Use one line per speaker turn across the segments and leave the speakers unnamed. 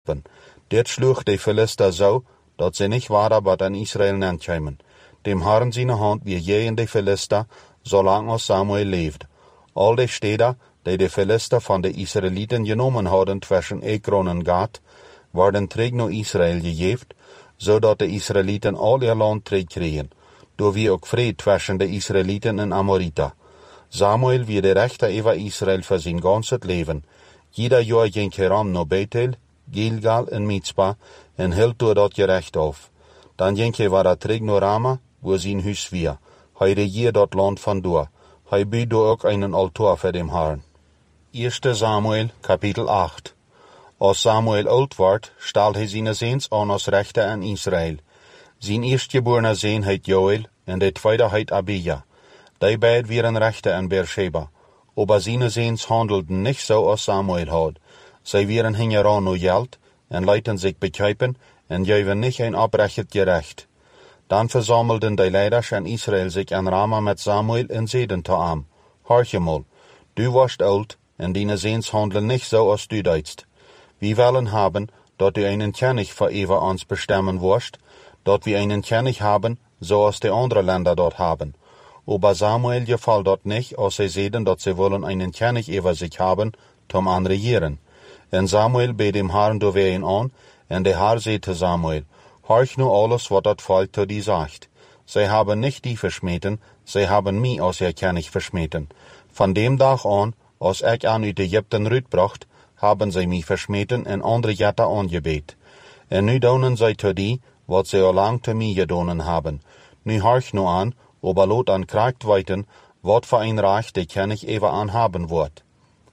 helpen. Dit sloeg de Philister zo, dat ze niet waren wat aan Israël nenkwamen. Dem Herrn zijn hand wie je in de Philister, zolang als Samuel leefde. Al de steden, die de Philister van de Israëlieten genomen hadden tussen Ekron en Gat, werden terug naar Israël gegeven, zodat de Israëlieten al ihr land terugkregen, door wie ook vrede tussen de Israëlieten en Amorita. Samuel wie de rechter over Israël voor zijn ganse leven. Jeder jaar ging heran naar Bethel, Gilgal en Mitzpah en hield door dat gerecht af. Dan ging hij weer terug naar Rama, wo zijn huis weer. Hij regiert dat land van door. Hij bouwde ook een altaar voor dem Herrn. 1 Samuel, kapitel 8. Als Samuel oud wordt, stelt hij zijn zoons aan als rechter in Israël. Zijn eerstgeborene zoon heet Joel en de tweede heet Abija. Die beiden waren rechter in Beersheba. Aber zijn zoons handelden niet zo als Samuel had. Zij waren hingeran naar geld en lieten zich bekijpen en gaven niet een oprecht gerecht. Dan verzamelden de leiders in Israël zich in Rama met Samuel en zeiden te hem: Hoor du warst oud en die zoons handelen niet zo als du deedst. We willen hebben dat du einen König voor eeuwig ons bestemmen worst, dat we einen König haben, zoals de andere Länder dort haben. Aber Samuel gefällt dort nicht, als sie sehen, dass sie wollen einen König über sich haben, zum anregieren. En Samuel bei dem Herrn doorween an, en der Herr sagte Samuel: Horch nu alles, wat dat Volk zu dir sagt. Sie haben nicht die verschmeten, sie haben mich als ihr König verschmeten. Von dem Tag an, als ich an uit Ägypten rütbracht, haben sie mich verschmeten en andere Götter angebet. En nu donen sie zu dir, wat sie al lang zu mir gedonen haben. Nu horch nu an, aber lot an kragt weiten, wat voor een reich de König even aan haben wordt.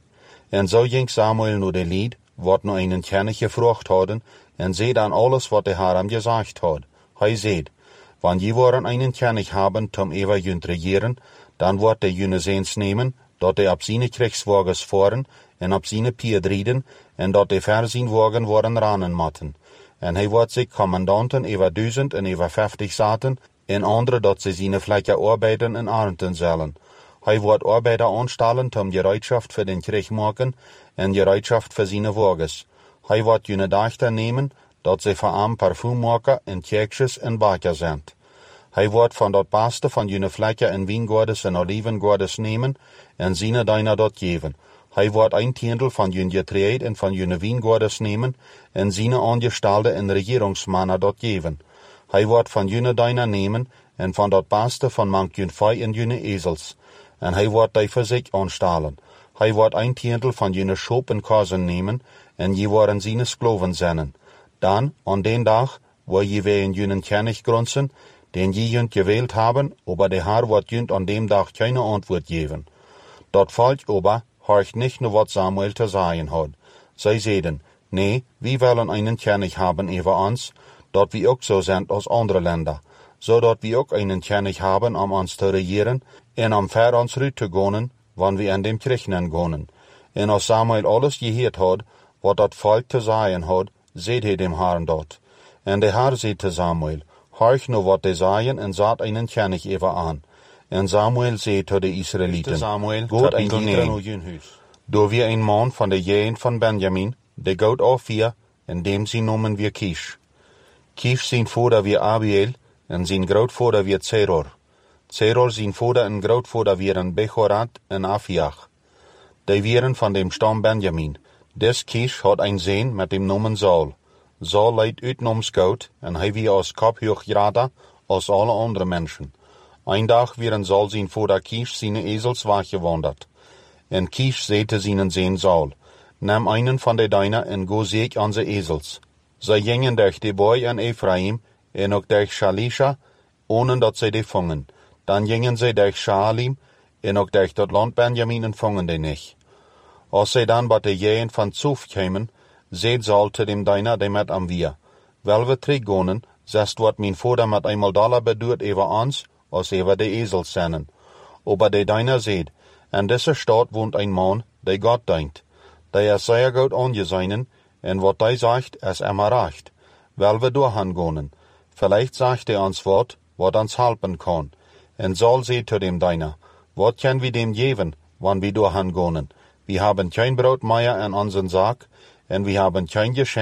En zo ging Samuel nu de Lied, wat nu einen König gefragt hadden, en zei dan alles wat de Herr hem gesagt had. Hij zei: Wann je worden einen König haben, zum ewig jünt regieren, dan wordt de jüne zeens nemen, dat de op zijn kriegswagens voeren, en op zijn pied rieden, en dat de ver zijn wagen worden ranen matten. En hij wordt zich commandanten over 1000 en over 50 zaten, en andere dat ze zijn vlekken arbeiden en arenten zullen. Hij wordt arbeider aanstellen om gereedschaft voor den Krieg maken en gereedschaft voor zijn wagens. Hij wordt jene dachten nemen, dat ze voor hem parfum maken en kerkjes en baker zijn. Hij wordt van dat beste van jene vlekken en wijngaardes en olivengaardes nemen en zijn deiner dat geven. Hij wordt een tiendel van jene getreed en van jene wijngaardes nemen en zijn aangestalde en regeringsmannen dat geven. Hij wordt van jene deiner nemen en van dat beste van mank jene vee en jene ezels. En hij wordt die voor zich aanstellen. Hij wordt een tiendel van jene schop en kazen nemen en je worden zijn skloven zenden. Dan, aan den dag, wo je weer in jene König grunzen, den je junt gewählt haben, aber de Herr wordt junt an dem dag keine Antwort geven. Dat Volk aber horcht nicht nur wat Samuel zu sagen hat. Sie zeiden: Nee, wir wollen einen König haben über uns, dat wir auch so sind als andere Länder, so dat wir auch einen König haben, um uns zu regieren, en om ver ons rüt zu gehen, wann wir in dem Krieg gehen. En als Samuel alles gehört hat, wat dat Volk zu sagen hat, seht he dem Herrn dort. En der Herr seht zu Samuel: Horch nur wat de sagen, en saat einen König über an. En Samuel seht zu de Israeliten:
Samuel,
Goed ein
kapitel
jeder
9.
naar jun huis. Door wir een man van de jeen van Benjamin, de goud auf wir, en dem sie nomen wir Kish. Kish zijn vader weer Abiel, en zijn grootvader weer Zeror. Zeror zijn vader en grootvader weer Bechorat en Afiach. Die waren van dem stam Benjamin. Des Kish had een zoon met dem nomen Saul. Saul leidt uitnoms goud, en hij wie als kop hoog grader als alle andere mensen. Een dag waren Saul zijn vader Kish zijn ezels weggewanderd. En Kish zeete zijn zoon Saul: Neem einen van de deiner en go zeek aan ze ezels. Zij gingen durch de boy en Ephraim en ook durch Shalisha, ohne dat zij die vangen. Dan gingen zij durch Shaalim en ook durch dat land Benjamin en vangen die niet. Als zij dan bij de jeen van Zuf kwamen, zeed Saul te dem deiner die met am wir: Wel we teruggonen, zest wat mijn vader met eenmaal dollar bedoert over ons, als over de ezels zijn. Aber de deiner zeed: In deze stad woont een man, die God denkt. Die is zeer goed aangezeinen, en wat hij zegt, is immer recht. Wel we doorgaan. Vielleicht sagt ons wat ons helpen kan. En Saul zei zu dem deiner: Wat können wir dem geven, wann wir doorgaan? Wir haben kein Brot mehr in unseren Sack, en wir haben kein Geschenk,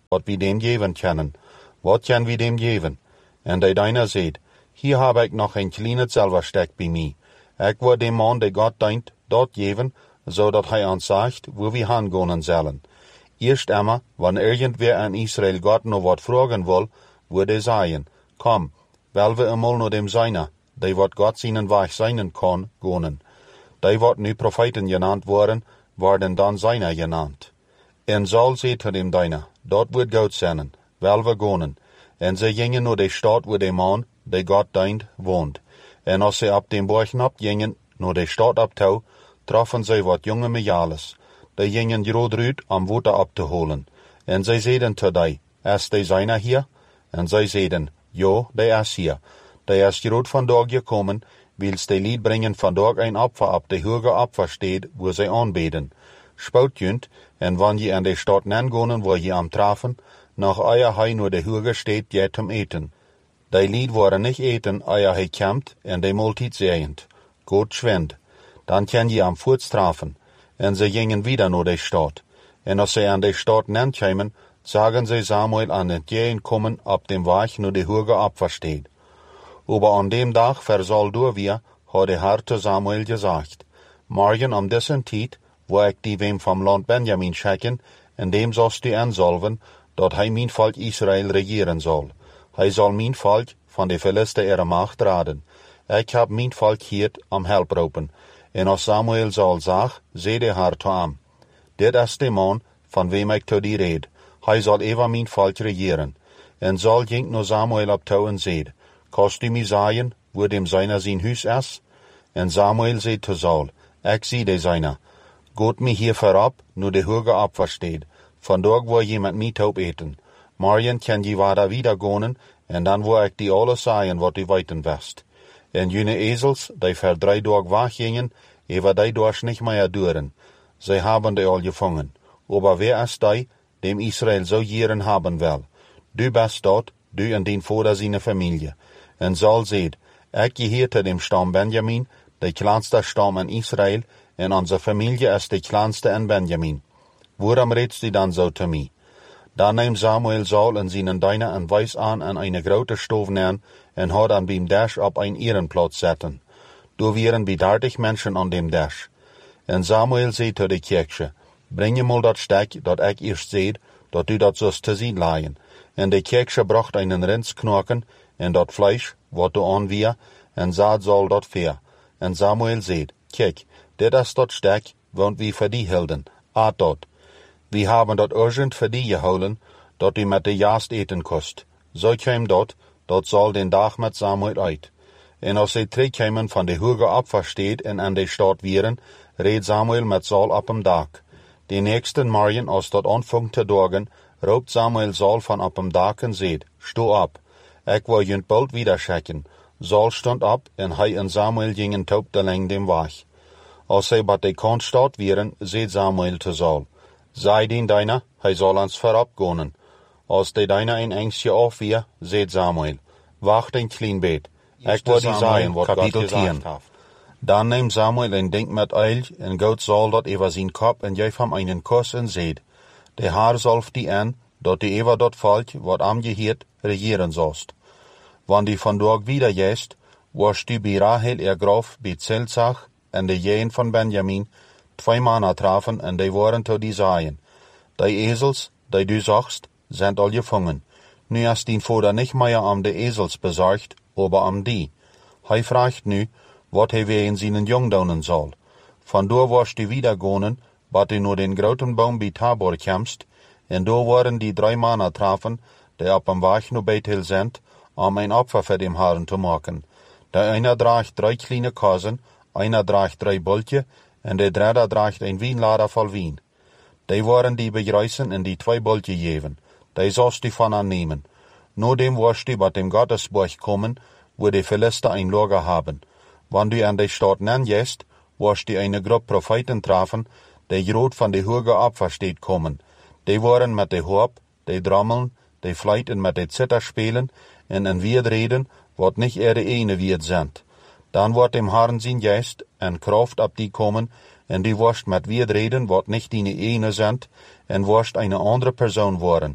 wat wie dem geven können. Wat kan wie dem geven? En de deiner seht, hier habe ich noch ein kleines Silbersteck bei mir. Ich wil dem Mann, der Gott dient, dort geven, zodat hij ons sagt, wo wir hingehen sollen. Erst einmal, wenn irgendwer in Israel Gott noch wat fragen will, würde er sagen, komm, weil wir einmal nur dem Seiner, der wat Gott seinen Weg seinen kann, gehen. Die wat nu Propheten genannt worden dann Seiner genannt. En Saul zei zu dem Deiner, dort wird Gott sein, weil wir gehen. En sie gingen nur die Stadt, wo der Mann, der Gott dient, wohnt. En als sie ab dem Borchen abgingen, nur die Stadt abtau, trafen sie wat junge Mejales. Die gingen Jodrüt am Water abzuholen. En sie zeiden zu die, ist der Seiner hier? En sie zeiden, jo, der ist hier. Der ist Jod vandaag gekommen, wils die Lied bringen vandaag ein Opfer ab der hoge Opfer steht, wo sie anbeten. Spout jünt, en wann je an die Stadt nangonen, wo je am trafen, nach euer Hei nur der hoge steht, je zum Eten. Die Lied waren nicht eten, euer Hei kämmt, en die Multit sehend. Gott schwend. Dann kann je am Furz trafen. En sie gingen wieder nur die Stadt. En als sie an die Stadt nankämen, sagen sie Samuel an den Jähen kommen, ab dem Weg nur die hoge Opfer steht. Aber an dem Tag versal du wir, hat der Herr zu Samuel gesagt, morgen um diesen Tijd, wo ich die wem vom Land Benjamin schicken, in dem sollst du ansolven, dat hij mein Volk Israel regieren soll. Hij soll mein Volk von de Philister ihrer Macht raden. Ich hab mein Volk hier am Help roepen. En als Samuel zal zag, zei de Herr zu ihm, dit is de man, van wem ik to die red. Hij zal even mijn Volk regieren. En Saul ging naar Samuel op toe en zei, kost du mir sagen, wo dem Seiner sein Hus ist? En Samuel zei zu Saul, ich zie de Seiner. Gott mir hier vorab, nur de hoge Opfer steht. Vandaag wo jemand mit taub eten. Morgen kann je wieder gehen, en dan wo ich die alles sagen, wat du weiten wirst. En jene Esels, die für 3 Tage weggingen, ewa die durch nicht mehr duren. Sie haben die all gefangen. Aber wer ist die, dem Israel so jeren haben will? Du bist dort, du und dein Vater seine Familie. En Saul seht, ich gehöre zu dem Stamm Benjamin, der kleinste Stamm in Israel, en unsere Familie ist die kleinste in Benjamin. Warum redst du dann so zu mir? Da nahm Samuel Saul in seinen Diener en Weiß an eine grote Stove neer en hat an beim Dash op ein Ehrenplatz zetten. Du wären wie 30 Menschen an dem Dash. En Samuel zei zu de Kirche, bring je mal dat Steck, dat ich erst seht, dat du dat sollst zu zien leihen. En de Kirche bracht einen Rindsknochen en dat Fleisch, wat du an wir, en saat Saul dat fair. En Samuel seht, kijk, dit is dat Steck, want wie für die hielden, aat dat. Wir haben dort urgent für die geholen, dat du mit de Jast eten kost. So käm dat soll den Tag mit Samuel uit. En als sie terugkämen von de hoge Opfer steht en an de Stadt wieren, red Samuel mit Saul op dem Dak. Den nächsten Morgen, als dat anfangt te dorgen, roept Samuel Saul von op dem Dak en seht, sto ab. Ich will jünt bald wieder schicken. Saul stond ab en hij en Samuel gingen taub de leng dem Weg. Als sie bei de Kant staat wieren, seht Samuel zu Saul. Sei den Deiner, hij soll ans vorab gehen. Als de Deiner ein Ängstje auf wir, seht Samuel, wacht ein klein Beet. Ich will die sagen, wat Gott gesagt hat. Dann nimmt Samuel ein Ding mit Eil en geht Saul dort über sein Kopf en geeft hem einen Kuss en seht, der Herr solft die an, dat die über dort Volk, wat am gehiert, regieren sollst. Wann die von dort wieder gehst, wirst du bei Rahel ihr Graf bei Zelzach en de Jähen von Benjamin 2 Männer trafen en die waren zu die sagen, die Esels, die du sagst, sind all gefangen. Nu ist dein Vater nicht mehr am de Esels besorgt, aber am die. Hij fragt nu, wat hij weer in seinen Jung doen soll. Van daar wirst du wieder gehen, bat du nur den groten Baum bei Tabor kämst, en da waren die 3 Männer trafen, die op dem Weg naar Bethel sind, ein Opfer für dem Herrn zu machen. Der einer draagt 3 kleine Kassen, einer draagt 3 Bultje, en der dritte draagt ein Wienlader voll Wien. Die waren die begreisen en die 2 Bultje geven. Die sollst du von annehmen. Nur dem wirst du bei dem Gottesburg kommen, wo die Philister ein Lager haben. Wenn du an die Stadt nangehst, wirst du eine Gruppe Propheten treffen, die Jod von der hoge Opfer steht kommen. Die waren mit der Horb, die Drommeln, die Fleiten mit der Zither spielen en ein Wied reden, wat nicht ihre eine Wied sind. Dann wird dem Herrn sein Geist en Kraft ab die kommen, en die wirst mit Wied reden, wat nicht deine eine sind, en wirst eine andere Person worden.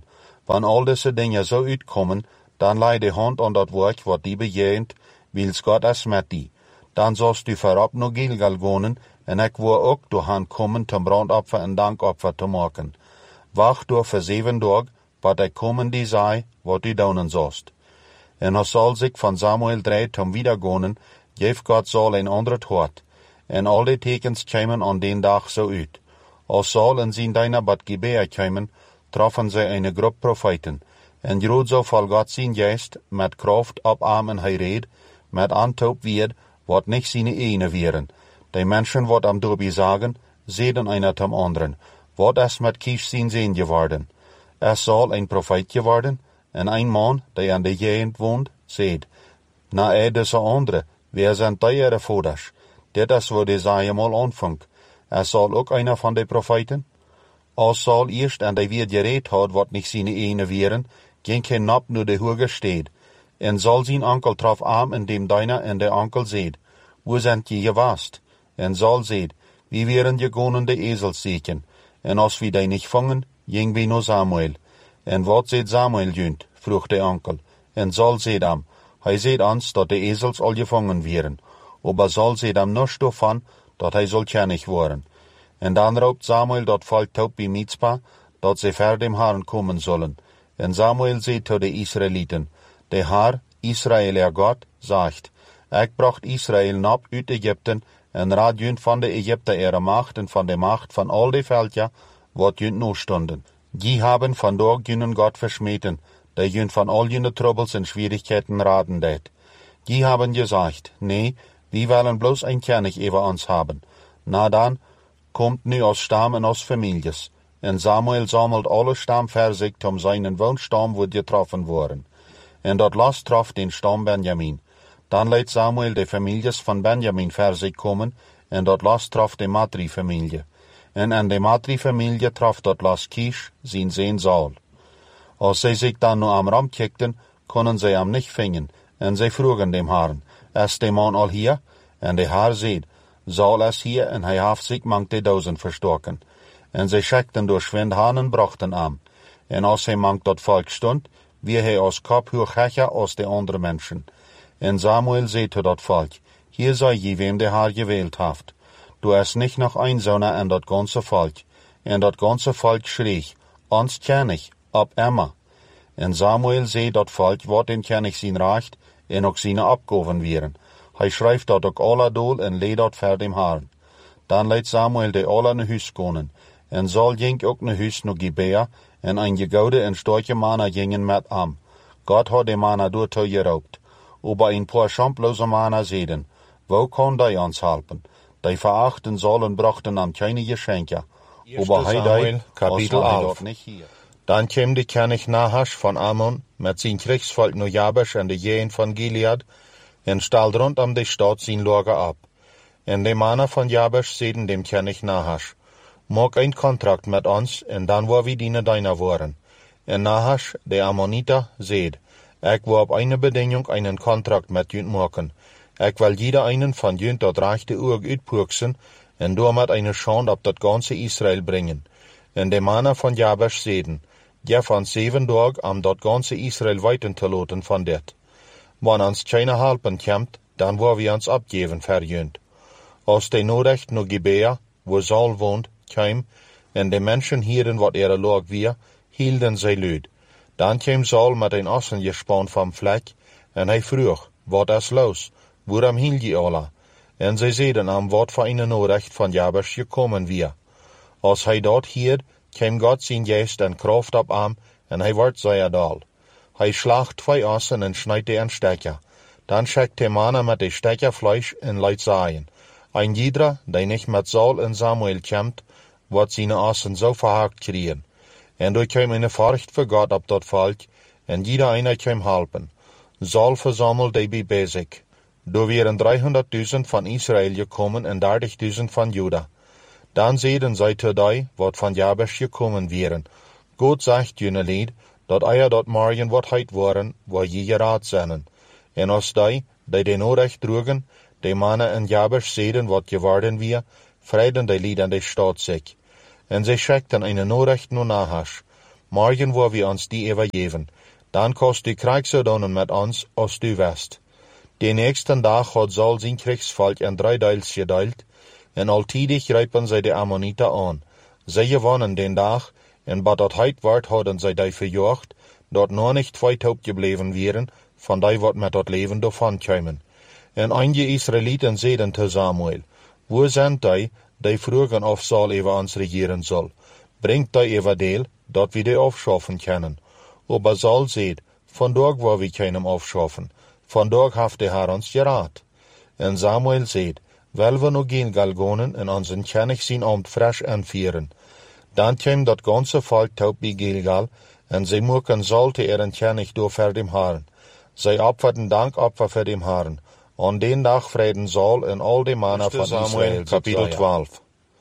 Wann all diese Dinge so uitkommen, dan lei de hand aan dat werk wat die bejegend, wils Gott es met die. Dan zost du voorop naar Gilgal gaan, en ik wil ook door han komen zum brandopfer en dankopfer te maken. Wacht door voor 7 dagen, wat ik komen die zei, wat du doen zost. En als zal zich van Samuel 3 zum wiedergehen, geef Gott Saul een ander hart. En al die tekens kwamen aan den dag zo uit. Als Saul en zijn dienaar bij Gibea kwamen, troffen zij een groep profeten. En groot zo vol God zijn geest, met kracht op arm en hij reed, met aantoop weer, wat niet zijn ene wieren. Die mensen wat am dorbie sagen, zeiden einer zum anderen, wat is met Kisch zijn zeen geworden. Saul een profeet geworden, en een man, die aan de gegend woont, zeid, na deze andere, wer zijn teuere voders? Dit is wo de zaai mal aanvangt. Saul ook einer van de profeten? Als Saul eerst aan de weer gereed had, wat niet zijn ene wieren, ging hij nap naar de hoge steed. En Saul zijn onkel traf aan in dem dienaar en de onkel zeid, wo zijn je gewast? En Saul zeid, wie wären gegangen de ezels zeeken. En als we die niet vangen, ging we naar Samuel. En wat zeid Samuel junt? Vroeg de onkel. En Saul zeid am, hij zeid ons dat de ezels al gevangen wären. Aber Saul zeid am nichts davon, dat hij zal kennig worden. En dan roept Samuel dat volk tot bij Mizpa, dat ze ver dem Herrn komen zullen. En Samuel zeid tot de Israëlieten, de Herr, Israël God, zegt, ik bracht Israël nap uit Egypten, en raad junt van de Egypter ihre macht en van de macht van al de veldja, wat junt no stonden. Die haben vandaag junen God versmeten, die junt van al jene troubles en Schwierigkeiten raden deed. Die haben gesagt, nee, wir wollen bloß ein König über uns haben. Na dan, kommt nu aus Stamm en aus Families. En Samuel sammelt alle Stamm für sich, um seinen Wohnstamm wird getroffen worden. En dat las traf den Stamm Benjamin. Dan leidt Samuel de families van Benjamin für sich kommen, en dat las traf de Matri-Familie. En aan de Matri-Familie traf dat las Kisch, zijn zoon Saul. Als zij zich dan nu am Ram kijkten, konden zij hem niet vinden, en zij vroegen dem Herrn, is de man al hier? En de Herr zeid, Saul is hier, en hij heeft zich mank de 1000 verstoken. En zij schickten door Schwindhahn en brachten am. En als hij mank dat volk stond, wie hij als kop hoger als de andere mensen. En Samuel zei tot dat volk, hier sei je wem de Herr gewählt haft. Du ist nicht noch ein Sohner an dat ganze Volk. En dat ganze Volk schrie, ons König, ab immer. En Samuel zei dat volk wat den König zijn recht, en ook zijn abgehoven wären. Hij schrijft dat ook alle doel en leed dat ver dem Herrn. Dan leidt Samuel de alle naar huis konen. En Saul ging ook naar huis naar Gibea, en een gegoude en storche Manner gingen met am. Gott had de Manner door geraubt. Aber ein paar schamplose Manner zeiden, wo kann die uns helpen? Die verachten Saul und brachten am keine Geschenke. Aber
Samuel, Kapitel 11.
nicht hier.
Dan kwam de König Nahash van Ammon met zijn krigsvolk naar Jabesh en de Jeen van Gilead en stelde rondom de stad zijn lager ab. En de mannen van Jabesh zeiden dem König Nahash, maak een contract met ons en dan waar we dienen deiner worden. En Nahash, de Ammoniter, zeid, ik wil op eine Bedingung einen contract met junt maken. Ik wil jeder einen van junt dat rechte uur uitpurksen en damit eine Schande op dat ganze Israel bringen. En de mannen van Jabesh zeiden, geef ons 7 dagen om dat ganze Israel weiten te laten van dit. Wanneer ons keine helpen komt, dan wil we ons abgeven verjunt. Als de nodig naar Gibea, wo Saul woont, kwam, en de mensen hielden wat ihre lag weer, hielden zij luid. Dan kwam Saul met een ossengespan van vlek, en hij vroeg, wat is los, waarom hield je alle? En zij zeiden hem wat voor een nodig van Jabesh gekomen weer. Als hij dat hield, kwam God zijn geest en kracht op hem, en hij werd zeer dal. Hij slacht 2 ossen en snijdt die in stekken. Dan schickt de mannen met de stekken Fleisch en leidt zaaien. Ein jeder, die nicht mit Saul en Samuel kämpft, wird seine ossen so verhakt kriegen. En durch kwam eine Furcht für Gott ab dat Volk, en jeder einer kwam helpen. Saul versammelt die bei sich. Da wären 300.000 von Israel gekommen en 30.000 von Juda. Dan zeiden zij te die, wat van Jabesh gekommen wären. Gott sagt jene Lied, dat eier dat morgen wat heit worden, waar je geraad zijn. En als die de nodig droegen, de mannen en Jabesh zeiden wat geworden wir, freiden die Lied an de stad zich. En zij schickten eine Nachricht naar Nahash. Morgen wo wir uns die übergeben. Dann kost du Kriegszonen mit uns, als du west. Den nächsten Tag hat Saul sein Kriegsvolk in 3 Teils geteilt, en altidig reipen zij de Ammoniter an. Zij gewonnen den Tag, en wat dat heit wordt, hadden zij die verjocht, dat nog niet 2 taub gebleven wären, van die wat met dat leven davon kämen. En einige Israeliten zeiden te Samuel, wo sind die vroegen of Saul über uns regieren soll? Bringt die über deel, dat wir die aufschaffen können. Aber Saul seht, vandaag wo wir keinem aufschaffen, vandaag haft der Herr uns gerat. En Samuel seht, wel we nog Gilgal gonen en ons een König zijn Amt frisch anvieren. Dan kwam dat ganze Volk taub bij Gilgal, en zij moeken Saul te ihren König door voor dem Herrn. Zij opferten Dankopfer voor dem Herrn. An den Tag vreden Saul en al de mannen van Israel. Kapitel 12.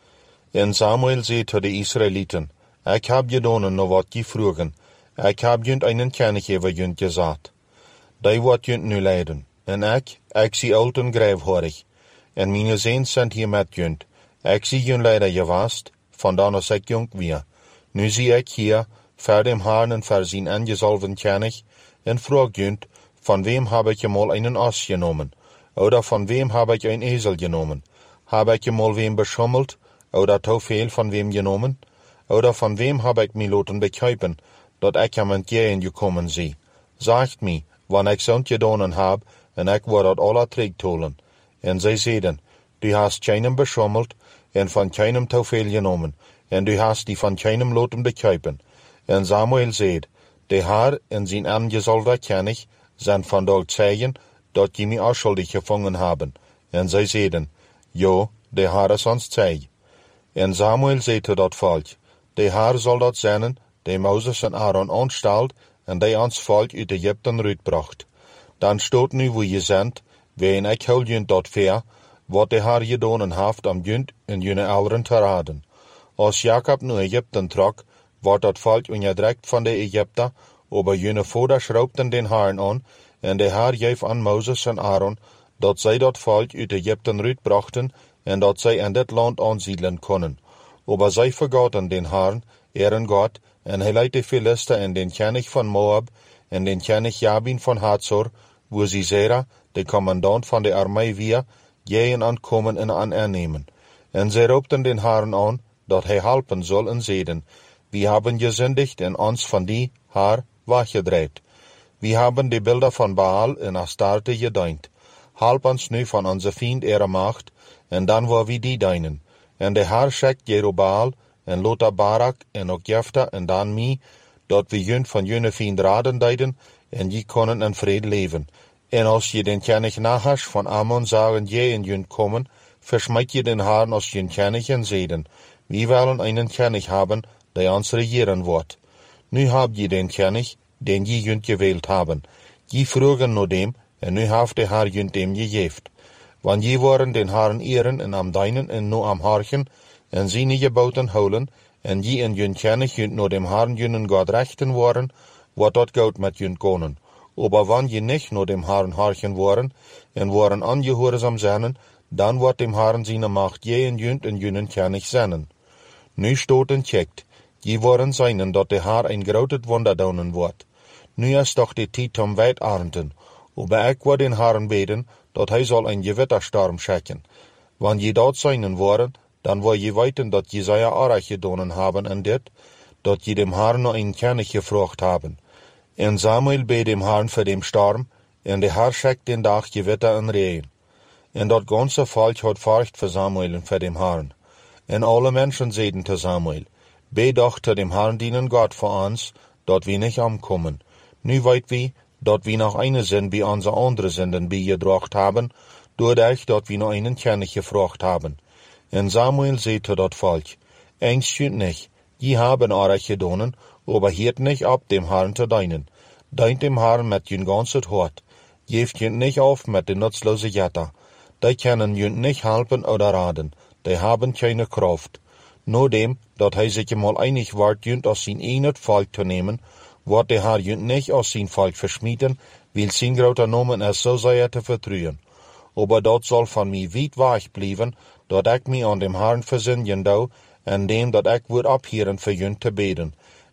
En Samuel zei te de Israeliten, ik heb gedaan nog wat je vroegen. Ik heb junt einen König over junt gezet. Die wordt junt nu leiden. En ik zie oud en grijfhaarig. En mijn zoons zijn hier met junt. Ik zie junt leider gewast, vandan als ik jong weer. Nu zie ik hier, voor dem Herrn en voor zijn angezalven König, en vraag junt, van wem heb ik eenmaal einen As genomen? Oder van wem heb ik een Esel genomen? Heb ik eenmaal wem beschummelt? Oder te veel van wem genomen? Oder van wem heb ik mij laten bekijpen, dat ik hem entgegen gekommen zie? Sagt me, wanneer ik zo'n gedaan heb, en ik word dat alle terugtolen. En zij zeiden, du hast keinem beschummelt, en van keinem te veel genomen, en du hast die van keinem laten bekijpen. En Samuel zeid, de Herr en zijn aangesalter König zijn vandaag zeigen, dat je mij als schuldig gevangen hebben. En zij zeiden, jo, de Herr is ons zeig. En Samuel zei te dat volk, de Herr zal dat zijn, die Moses en Aaron aanstelt, en die ons volk uit Egypten uitbracht. Dan stoot nu wo je zendt, ween ik hul junt dat ver, wat de Herr gedaan heeft om junt en june ouderen te raden. Als Jacob nu Egypten trok, wordt dat volk onderdrukt van de Egypter, aber june vader schraubten den Herrn aan, en de Herr geef aan Moses en Aaron, dat zij dat volk uit Egypten uitbrachten, en dat zij in dit land aansiedelen konden. Aber zij vergaten den Herrn, ihren Gott, en hij leidt de Philister en den König van Moab, en den König Jabin van Hazor, wo Sisera, de commandant van de armee weer, gehen ankommen en aannemen. En zij roepten den Herrn aan, dat hij helpen soll en zeiden, wir haben gesündigt en ons van die Herr weggedreht. Wir haben die Bilder von Baal en Astarte gedient. Halb uns nu van onze Feind ihre Macht, en dan wo wir die deinen. En de Herr schickt Jerubbaal, en Lothar Barak, en ook Jefta, en dan mij, dat we junt van june Feind raden deiden, en je konnen in vrede leven. En als je den König Nahash van Ammon sagen, je in junt kommen, verschmeid je den Herrn als jun König en zeiden, wir wollen einen König haben, der uns regieren wird. Nu habt je den König, den je junt gewählt haben. Je vroegen nur dem, en nu haft de Herr junt dem gegeft. Wann je waren den Herrn ehren en am deinen en nu am harchen, en sie nie gebauten holen, en je en jun König junt nur dem Herrn junnen Gott rechten waren, wat dat goud met junt konen. Aber wann je nicht nur dem Herrn harchen waren, en waren angehorsam seinen, dann wird dem Herrn seine Macht je en junnen König seinen. Nu stoten checkt, je waren seinen, dat de Herr ein groot Wunder daunen wordt. Nu is doch die tijd om weit arenden, aber ik wil den Herrn beten, dat hij zal een gewitterstorm schicken. Wann je dat seinen waren, dan wil je weten dat Jesaja arach gedonen haben en dit, dat je dem Herrn noch een König gefragt haben. En Samuel bet dem Herrn für dem Sturm, en de Herr schickt den Tag Gewitter en Regen. En dat ganze Volk hat Furcht für Samuel und für dem Herrn. En alle Menschen zeiden te Samuel, bet doch te dem Herrn dienen Gott für uns, dat wir nicht umkommen. Nu weit wir, dat wir noch eine sind, wie unsere andere Sünden beigebracht haben, doordat dat wir noch einen König gefragt haben. En Samuel sagte dat Volk, ängst junt nicht, je haben euch gedonen, aber hiert nicht ab, dem Herrn zu dienen. Deint dem Herrn mit jün ganzes Hort. Geeft junt nicht auf mit den nutzlosen Jetter. Die können junt nicht helfen oder raden. Die haben keine Kraft. Nur dem, dat hij sich mal einig ward, junt aus sein einet Volk zu nehmen, wordt der Herr junt nicht aus sein Volk verschmieden, weil sein groter Nomen es so sehr zu vertrühen. Aber dat soll von mir weit weg bleiben, dat ik mich an dem Herrn versinnen dau, en dem dat ik wird abhieren für junt te beten.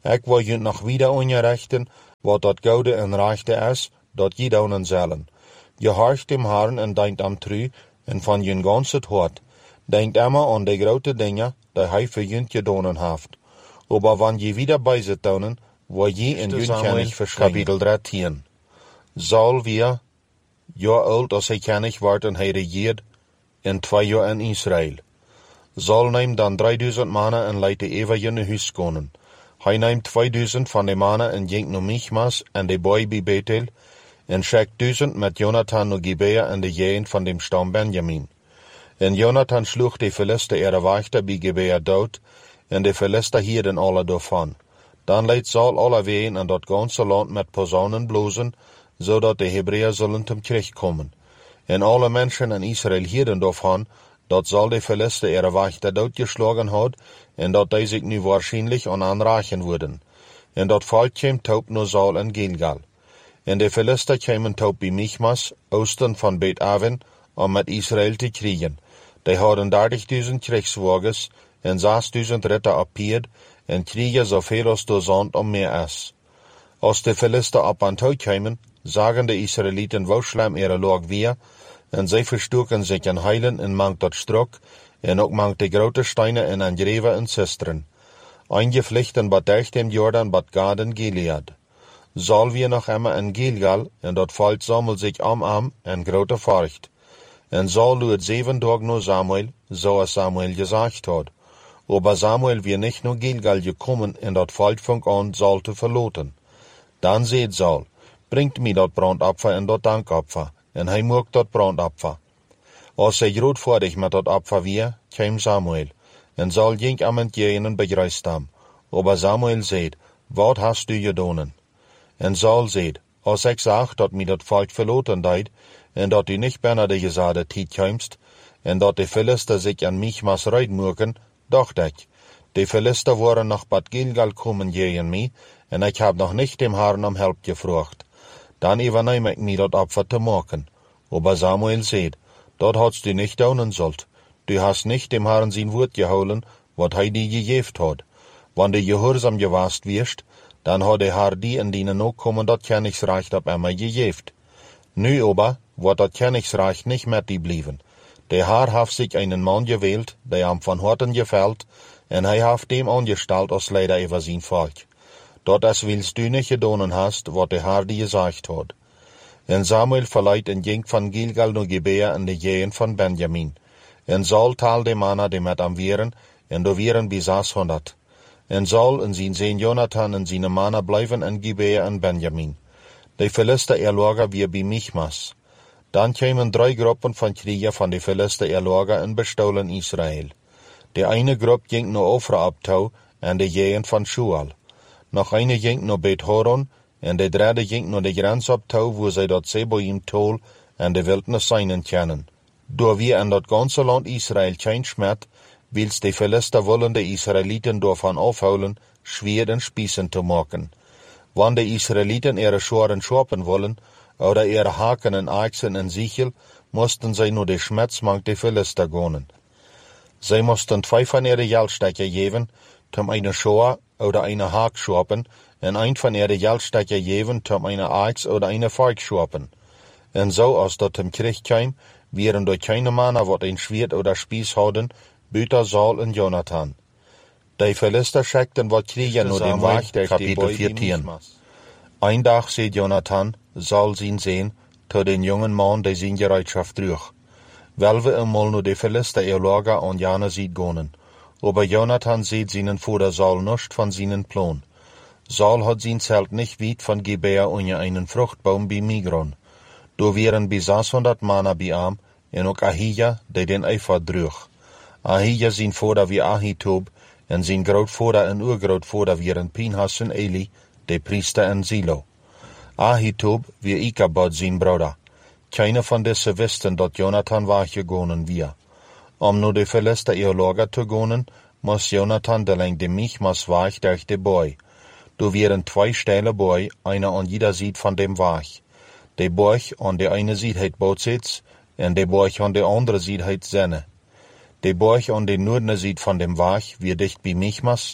Ik wil je nog wieder unrechten, wat dat Gode en rechte is, dat je doen zullen. Je horcht dem Herrn en denkt am Trü, en van je ganzet hart. Denkt immer an die grote dingen, die hij voor je gedaan heeft. Aber wann je wieder bei se doen, wo je in je kennig verschijnen. Kapitel 13. Zal wir, ja oud als hij kennig wordt en hij regeert, in 2 jaar in Israël. Zal neem dan 3000 mannen en leidt de eeuwig in huis konen. Hij neemt 2000 van de mannen en jinkt naar Michmas en de boy bij Bethel, en schickt 1000 met Jonathan naar Gibea en de jeen van dem stam Benjamin. En Jonathan sloeg de Philister ihre Wächter bij Gibea dood, en de Philister hielden alle daarvan. Dan leidt Saul alle ween en dat ganze land met posaunen blozen, zodat de Hebreeën zullen zum Krieg komen. En alle mensen in Israël hielden daarvan, dat Saul de Philister ihre Wächter doodgeschlagen had, en dat die zich nu waarschijnlijk aan aanraken worden. En dat volk kwam taub naar Saul en Gilgal. En de Philister kwamen taub bij Michmas, oosten van Bet-Aven, om met Israël te kriegen. Die hadden 30.000 Kriegswagens en 6.000 Ritter op Pied, en kriegen zoveel als de zand om meer is. Als de Philister op aan toe kwamen, zagen de Israëlieten wo schlimm ihre Lage weer, en zij verstoken zich in heilen en mangt dat strok, en ook mangt de grote steinen en aan greven en sisteren. Eingevlichten bad dicht dem Jordan bad Gad en Gilead. Zal wir nog immer in Gilgal, en dat volk sammelt zich am en grote Furcht. En Saul luid 7 Tage naar Samuel, zoals Samuel gesagt had. Aber Samuel wir nicht naar Gilgal gekommen, en dat volk fing an, Saul te verloten. Dan zei Saul, bringt mir dat brandopfer en dat dankopfer, en hij mocht dat brandopfer. Als hij grootvaardig met dat opfer weer, kwam Samuel, en Saul ging am entgegen begreist hem. Aber Samuel zei, wat hast du gedaan? En Saul zei, als ik zag dat mir dat volk verloten deed, en dat du nicht bijna de gezade tijd kwamst, en dat de Philister zich aan Michmas reitmoeken, dacht ik, de Philister waren nach Bad Gilgal komen gegen mij, en ik heb nog nicht dem Herrn om hulp gevraagd. Dan überneem ik mir dat Opfer te maken. Aber Samuel zei, dat hadst du nicht doen sollt. Du hast nicht dem Herrn sein Wort gehouden, wat hij dir gegeft had. Wann du gehorsam gewast wirst, dan had de Herr die in dienen ook komen dat Königsreich op einmal gegeft. Nu aber wordt dat Königsreich nicht met die blieven. Der Herr heeft sich einen Mann gewählt, der am von Horten gefällt, en hij heeft dem angestalt als Leider über sein Volk. Dat es willst du nicht gedaan hast, wat der Herr dir gesagt hat. En Samuel verleiht en ging van Gilgal naar Gibea en de jeen van Benjamin. En Saul taal de mannen die met am wieren, en do wieren bij 600. En Saul en zijn zoon Jonathan en zijn mannen blijven in Gibea en Benjamin. De Philister erlager weer bij Michmas. Dan kwamen 3 groepen van kriegers van de Philister erlager en bestolen Israël. De ene groep ging naar Ofra op touw en de jeen van Shual. Nog eine ging naar Bet-Horon, en de derde ging naar de grens op touw, wo zij dat Zeboim tol en de wildnis seinen kennen. Door wir in dat ganze land Israël kein schmet, wils de Philister wollen de Israëlieten daarvan afhouden, schwer en spießen te maken. Wann de Israëlieten ihre Schoren schoppen wollen, oder ihre Haken en Achsen en Sichel, mussten zij naar de schmetzmank de Philister gaan. Zij mussten 2 van ihre Geldstecker geven, um eine Schor oder eine Haak schoppen, en ein von ihre Geldstecker geven, um eine Axt oder eine Volk schoppen. En so, als dat im Krieg kam, wären durch keine Männer, wat ein Schwert oder Spieß hadden, büter Saul en Jonathan. Die Philister schickten wat kriegen nur dem Weg durch die Kapitel 14. Ein Tag sieht Jonathan, Saul sein sehen, zu den jungen Mann, die sein Gereitschaft trug. Weil wir einmal nur die Philister ihr Lager an Jana sieht gehen. Aber Jonathan sieht seinen Vater Saul nicht von seinen Plan. Saul hat sein Zelt nicht weit von Gibea unter einen Fruchtbaum bei Migron. Da wären bis 600 Männer bei ihm, und auch Ahija, der den Ephod trug. Ahija sein Vater wie Ahitub, und sein Grootvater en Urgrootvater wären Pinhas en Eli, de Priester en Silo. Ahitub wie Ikabod sein Bruder. Keiner von diesen wisten dat Jonathan weggegangen wir. Nur de Philister ihr Lager zu gehen, muss Jonathan de de Michmas Weg durch de Boy. Da wären 2 steile Boy, einer an jeder Seite von dem Weg. De Boy an der eine Seite heit Bootsitz, en de Boy an der andere Seite heit Senne. De Boy an der nordene Seite von dem Weg, wie dicht bei Michmas,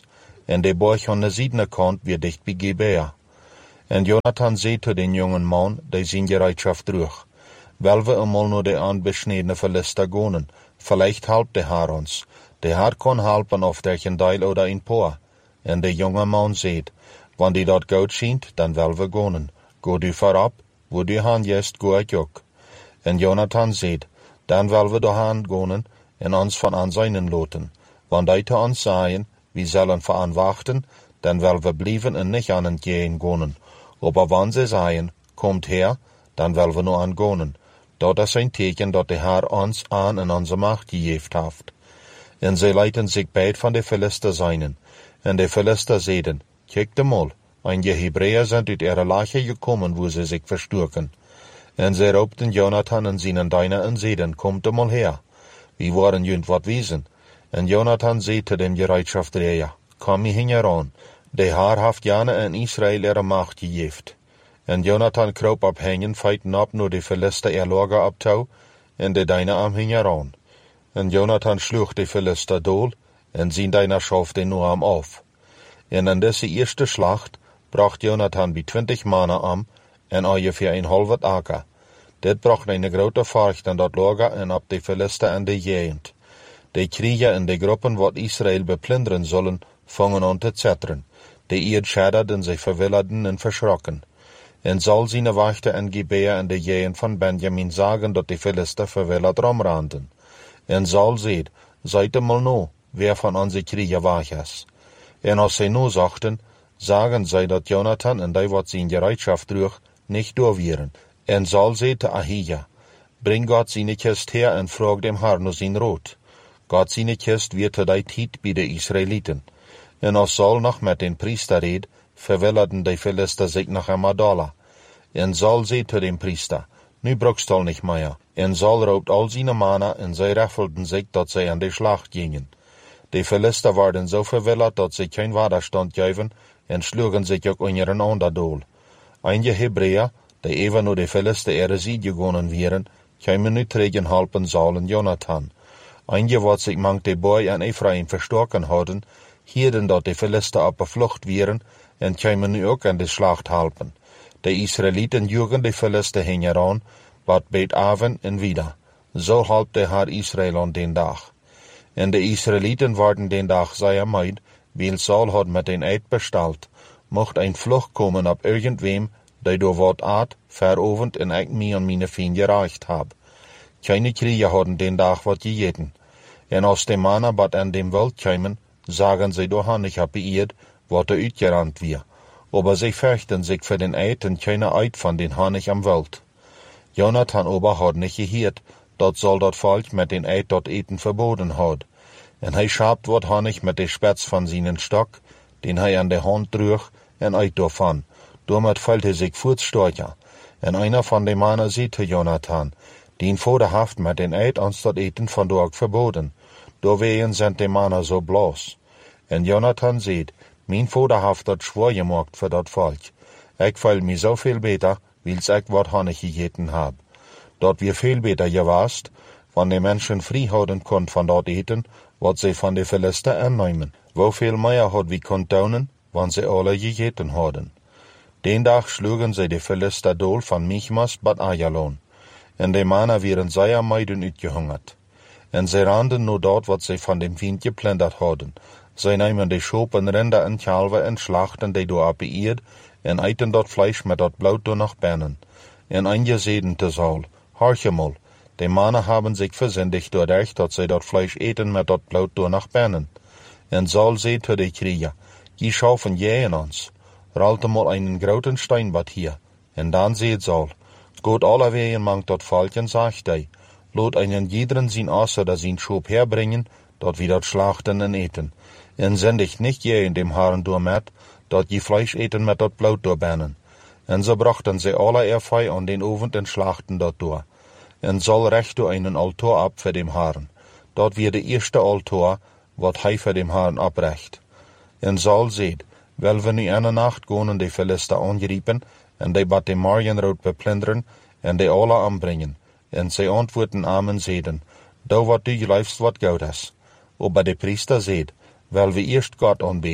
en de borg aan de zuidkant weer dicht bij Gibea. En Jonathan zei tot den jongen man, die zijn gereedschap terug, wel we eenmaal naar de aanbesnedene Philister gonen, vielleicht helpt de haar ons. De haar kon helpen of der een deel oder een paar. En de jonge man zei, wanneer die dat goed schijnt, dan wel we gonen. Go du voorop, wo du han jest, go ik ook. En Jonathan zei, dan wel we doorhaan gonen en ons van aan zijnen loten. Want hij te ons zeggen, we zullen voor aan wachten, dan wel we blijven en niet aan het gehen gonen. Aber wanneer ze zeggen, komt her, dan wel we nu aan gonen. Dat is een teken dat de Heer ons aan en onze macht gegeven heeft. En zij leiden zich beid van de Philister zijnen. En de Philister zeiden, kijk de mol, einige Hebräer zijn uit ihre Lache gekommen, wo ze zich verstoken. En zij roepten Jonathan en zijn diener en zeiden, komt de mol her. We waren junt wat wezen. En Jonathan zei te dem gereedschapsdreher, kom je hingeran, de Heer heeft jane en Israël ihre macht gegeven. En Jonathan kroop op hengen, feiten op naar de Philister ihr Lager abtau, en de diener am hingeran. En Jonathan sloeg de Philister dood, en zijn diener schof den nu am auf. En in deze eerste Schlacht bracht Jonathan bij 20 mannen am, en ongeveer een halve aker. Dit bracht een grote vaart aan dat lager en op de Philister en de gegend. De kriegen en de groepen wat Israël beplunderen zullen, vangen aan te zetteren. De eerd schadderden zich verwilderden en verschrokken. En zal zijn wachten en Gibea en de gegend van Benjamin zagen dat de Philister verwilderd omranden. En zal zeid, zijt eenmaal nou, wer van onze kriegen wach is. En als zij nu zachten, zagen zij dat Jonathan en die wat zijn gereedschap droeg, niet doorwieren. En zal zei te Ahija, breng God zijn kist her en vraag dem Herr naar zijn rood. God zijn kist weer te die tijd bij de Israëlieten. En als Saul nog met den priester reed, verwilderden de Philister zich nach Amadala. En Saul zei te dem priester, nu brokst al nicht meer. En Saul roept al zijn mannen en zij raffelden zich dat zij aan de Schlacht gingen. De Philister waren zo verwilderd dat ze geen Widerstand gaven en sloegen zich ook onder een ander doel. Einige Hebräer, die even naar de Philister ihre Sieg gegangen waren, kwamen nu tegen helpen Saul en Jonathan. Einige wat zich mank de Boy en Ephraim verstoken hadden, hielden dat de Philister op de vlucht waren en kwamen nu ook aan de Schlacht helpen. De Israëlieten joegen de Philister hingeran, wat beet avond en wieder. Zo halp de Heer Israël aan den dag. En de Israëlieten waren den dag zeer meid, weil Saul had met een eed besteld, mocht een vlucht komen op irgendwem, die door wat aard, verovend en ik mij en mijn vriend gereicht heb. Keine Krieger hadden den dag wat gegeten. En als de mannen wat aan dem Wald kwamen, zagen zij door niet op beïerd, wat er uitgerannt weer. Aber zij vechten zich voor den eed en keine eid van den Hanig am Wald. Jonathan aber had niet gehoord, dat Saul dat volk met den eid dat eten verboden had. En hij schabt wat Hanig met de spets van zijn stok, den hij aan de hand droeg, en uit daarvan. Daarmee valt hij zich voortstorchen. En einer van de mannen zei te Jonathan, den vader heeft met den eid ons dat eten van ook verboden. Doorwegen zijn de mannen zo bloos. En Jonathan zei, mijn vader heeft dat schwor gemaakt voor dat volk. Ik voel me zo veel beter, wils ik wat Hanig gegeten heb. Dat wir veel beter gewaast, wanneer de mensen vrij houden kon van dat eten, wat zij van de Philister aannemen. Hoeveel meer had we kon tonen, wanneer ze alle gegeten hadden. Den dag sloegen zij de Philister dood van Michmas bat Ajalon. En de mannen waren zeer meiden uitgehungerd. En zij randen naar dat wat zij van dem Wind geplunderd hadden. Zij nemen de schopen, rinder en kalven en slachten die door op beïerd, en eten dat vlees met dat bloed door nach binnen. En einige zeiden te Saul, horche mal, de mannen hebben zich verzindigd doordat dat zij dat vlees eten met dat bloed door nach binnen. En Saul zei te de krieger, die schaufen jij in ons. Ralte mal einen groten steinbad hier. En dan zei Saul, Gott allerwegen mangt dat volk en sagt hij, laat einen jederen zijn Asse da zijn Schop herbringen, dat wir dat schlachten en eten. En zendigt nicht je in dem Haaren door met, dat je vlees eten met dat bloed doorbinnen. En so brachten sie alle Erfei an den Ofen en schlachten dat door. En Saul recht door einen Altar ab für dem Herrn. Dat wir de eerste Altar, wat hij für dem Herrn abrecht. En Saul zeid, wel we nu eine Nacht gaan en de Philister angeriepen, en de bat de Morgenrood beplunderen, en de alle aanbrengen. En zij antwoorden amen zeiden, da wat du geloofst wat goed is. Aber de priester zeid, wel we eerst God aanbeden.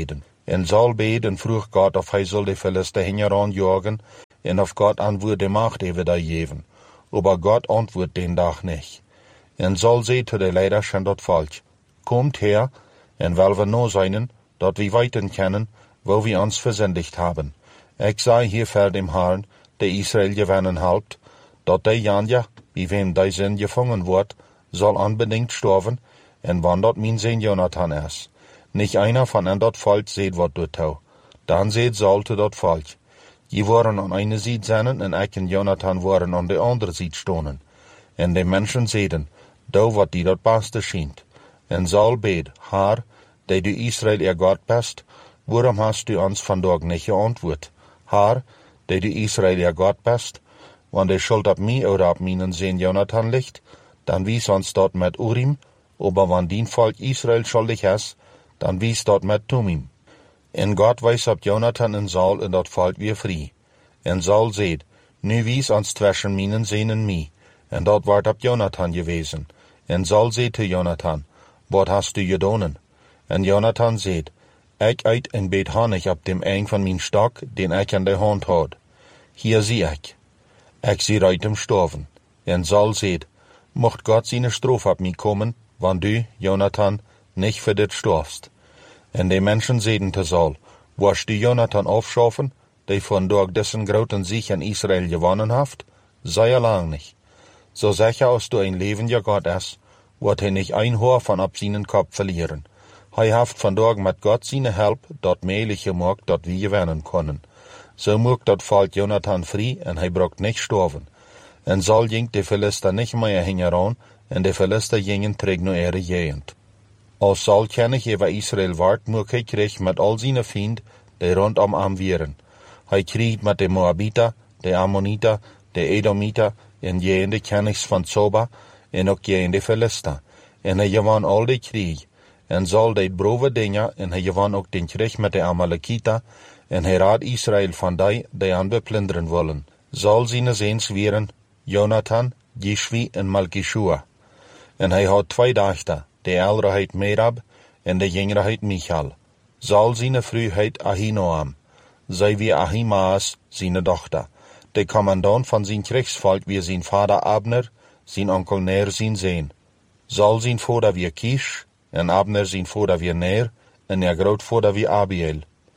En Saul bed en vroeg God of hij zal de Philister hingeran jagen, en of God antwoord de macht even da geven. Aber God antwoord den dag nicht. En Saul zei zu de leiders van dat volk, Kommt her, en wel we no zijn, dat we weten kennen, wo wir ons versendigt haben. Ik zei hier ver dem Herrn, der Israel gewinnen helpt, dat de Janja, wie wem die Sinn gevangen wordt, zal unbedingt sterven, en wann dat mijn Sinn Jonathan is. Nicht einer von an dat volk seht wat du tau. Dan seht Saul zu dat volk. Je waren an eine Seite zijn, en ik en Jonathan waren an de andere Seite stonen. En de mensen zeiden, do wat die dat beste schient. En Saul bed, Haar, die du Israel ihr Gott bist, waarom hast du ons vandaag nicht geantwoord? Haar, die du Israel ihr Gott bist, wann de schuld op mij oder op mijn Sinn Jonathan ligt, dan wies ons dat met Urim, aber wann dien volk Israel schuldig is, dan wies dat met Tumim. En God wees op Jonathan en Saul en dat volk weer vrij. En Saul zeid, nu wies ons zwischen mijn Sinn en mij, en dat wordt op Jonathan gewezen. En Saul zeid te Jonathan, wat hast du gedonen? En Jonathan zeid, ik uit en beet honig op dem eng van mijn stok, den ik aan de hand had. Hier zie ik. Ik zie uit dem sterven. En Saul zeid, mocht God zijn straf op mij komen, wann du, Jonathan, nicht für dit storfst. En de mensen zeiden te Saul, wirst du Jonathan aufschaffen, die von durch dessen groten Sieg in Israel gewonnen haft? Sei lang nicht. So sicher als du ein lebendiger Gott ist, wird er nicht ein Haar von ab seinen Kopf verlieren. Hij haft vandaag met God seine Help dat möglich gemacht, dat wir gewinnen können. So mocht dat volk Jonathan vrij en hij brokt nicht sterven. En Saul ging de Philister nicht mehr hingeran, en de Philister gingen terug naar ihre Gegend. Als Saul kennig over Israel werd, mocht hij kreeg met al zijn vrienden, die rondom hem waren. Hij kreeg met de Moabiter, de Ammoniter, de Edomiter, en de kennigs van Zoba, en ook de Philister. En hij gewann al die krieg. En Saul deed brove dingen, en hij gewann ook den krieg met de Amalekiter, en hij raad Israel van die aan beplunderen willen. Saul zijn zeens waren Jonathan, Jishvi en Malkishua. En hij had 2 dochter, de oudere heet Merab, en de jongere heet Michal. Saul zijn vrouw heet Ahinoam. Zij wie Ahimaas, zijn dochter. De commandant van zijn krigsvolk wie zijn vader Abner, zijn onkel Ner zijn zoon. Saul zijn vader wie Kish, en Abner zijn vader wie Ner, en er grootvader wie Abiel.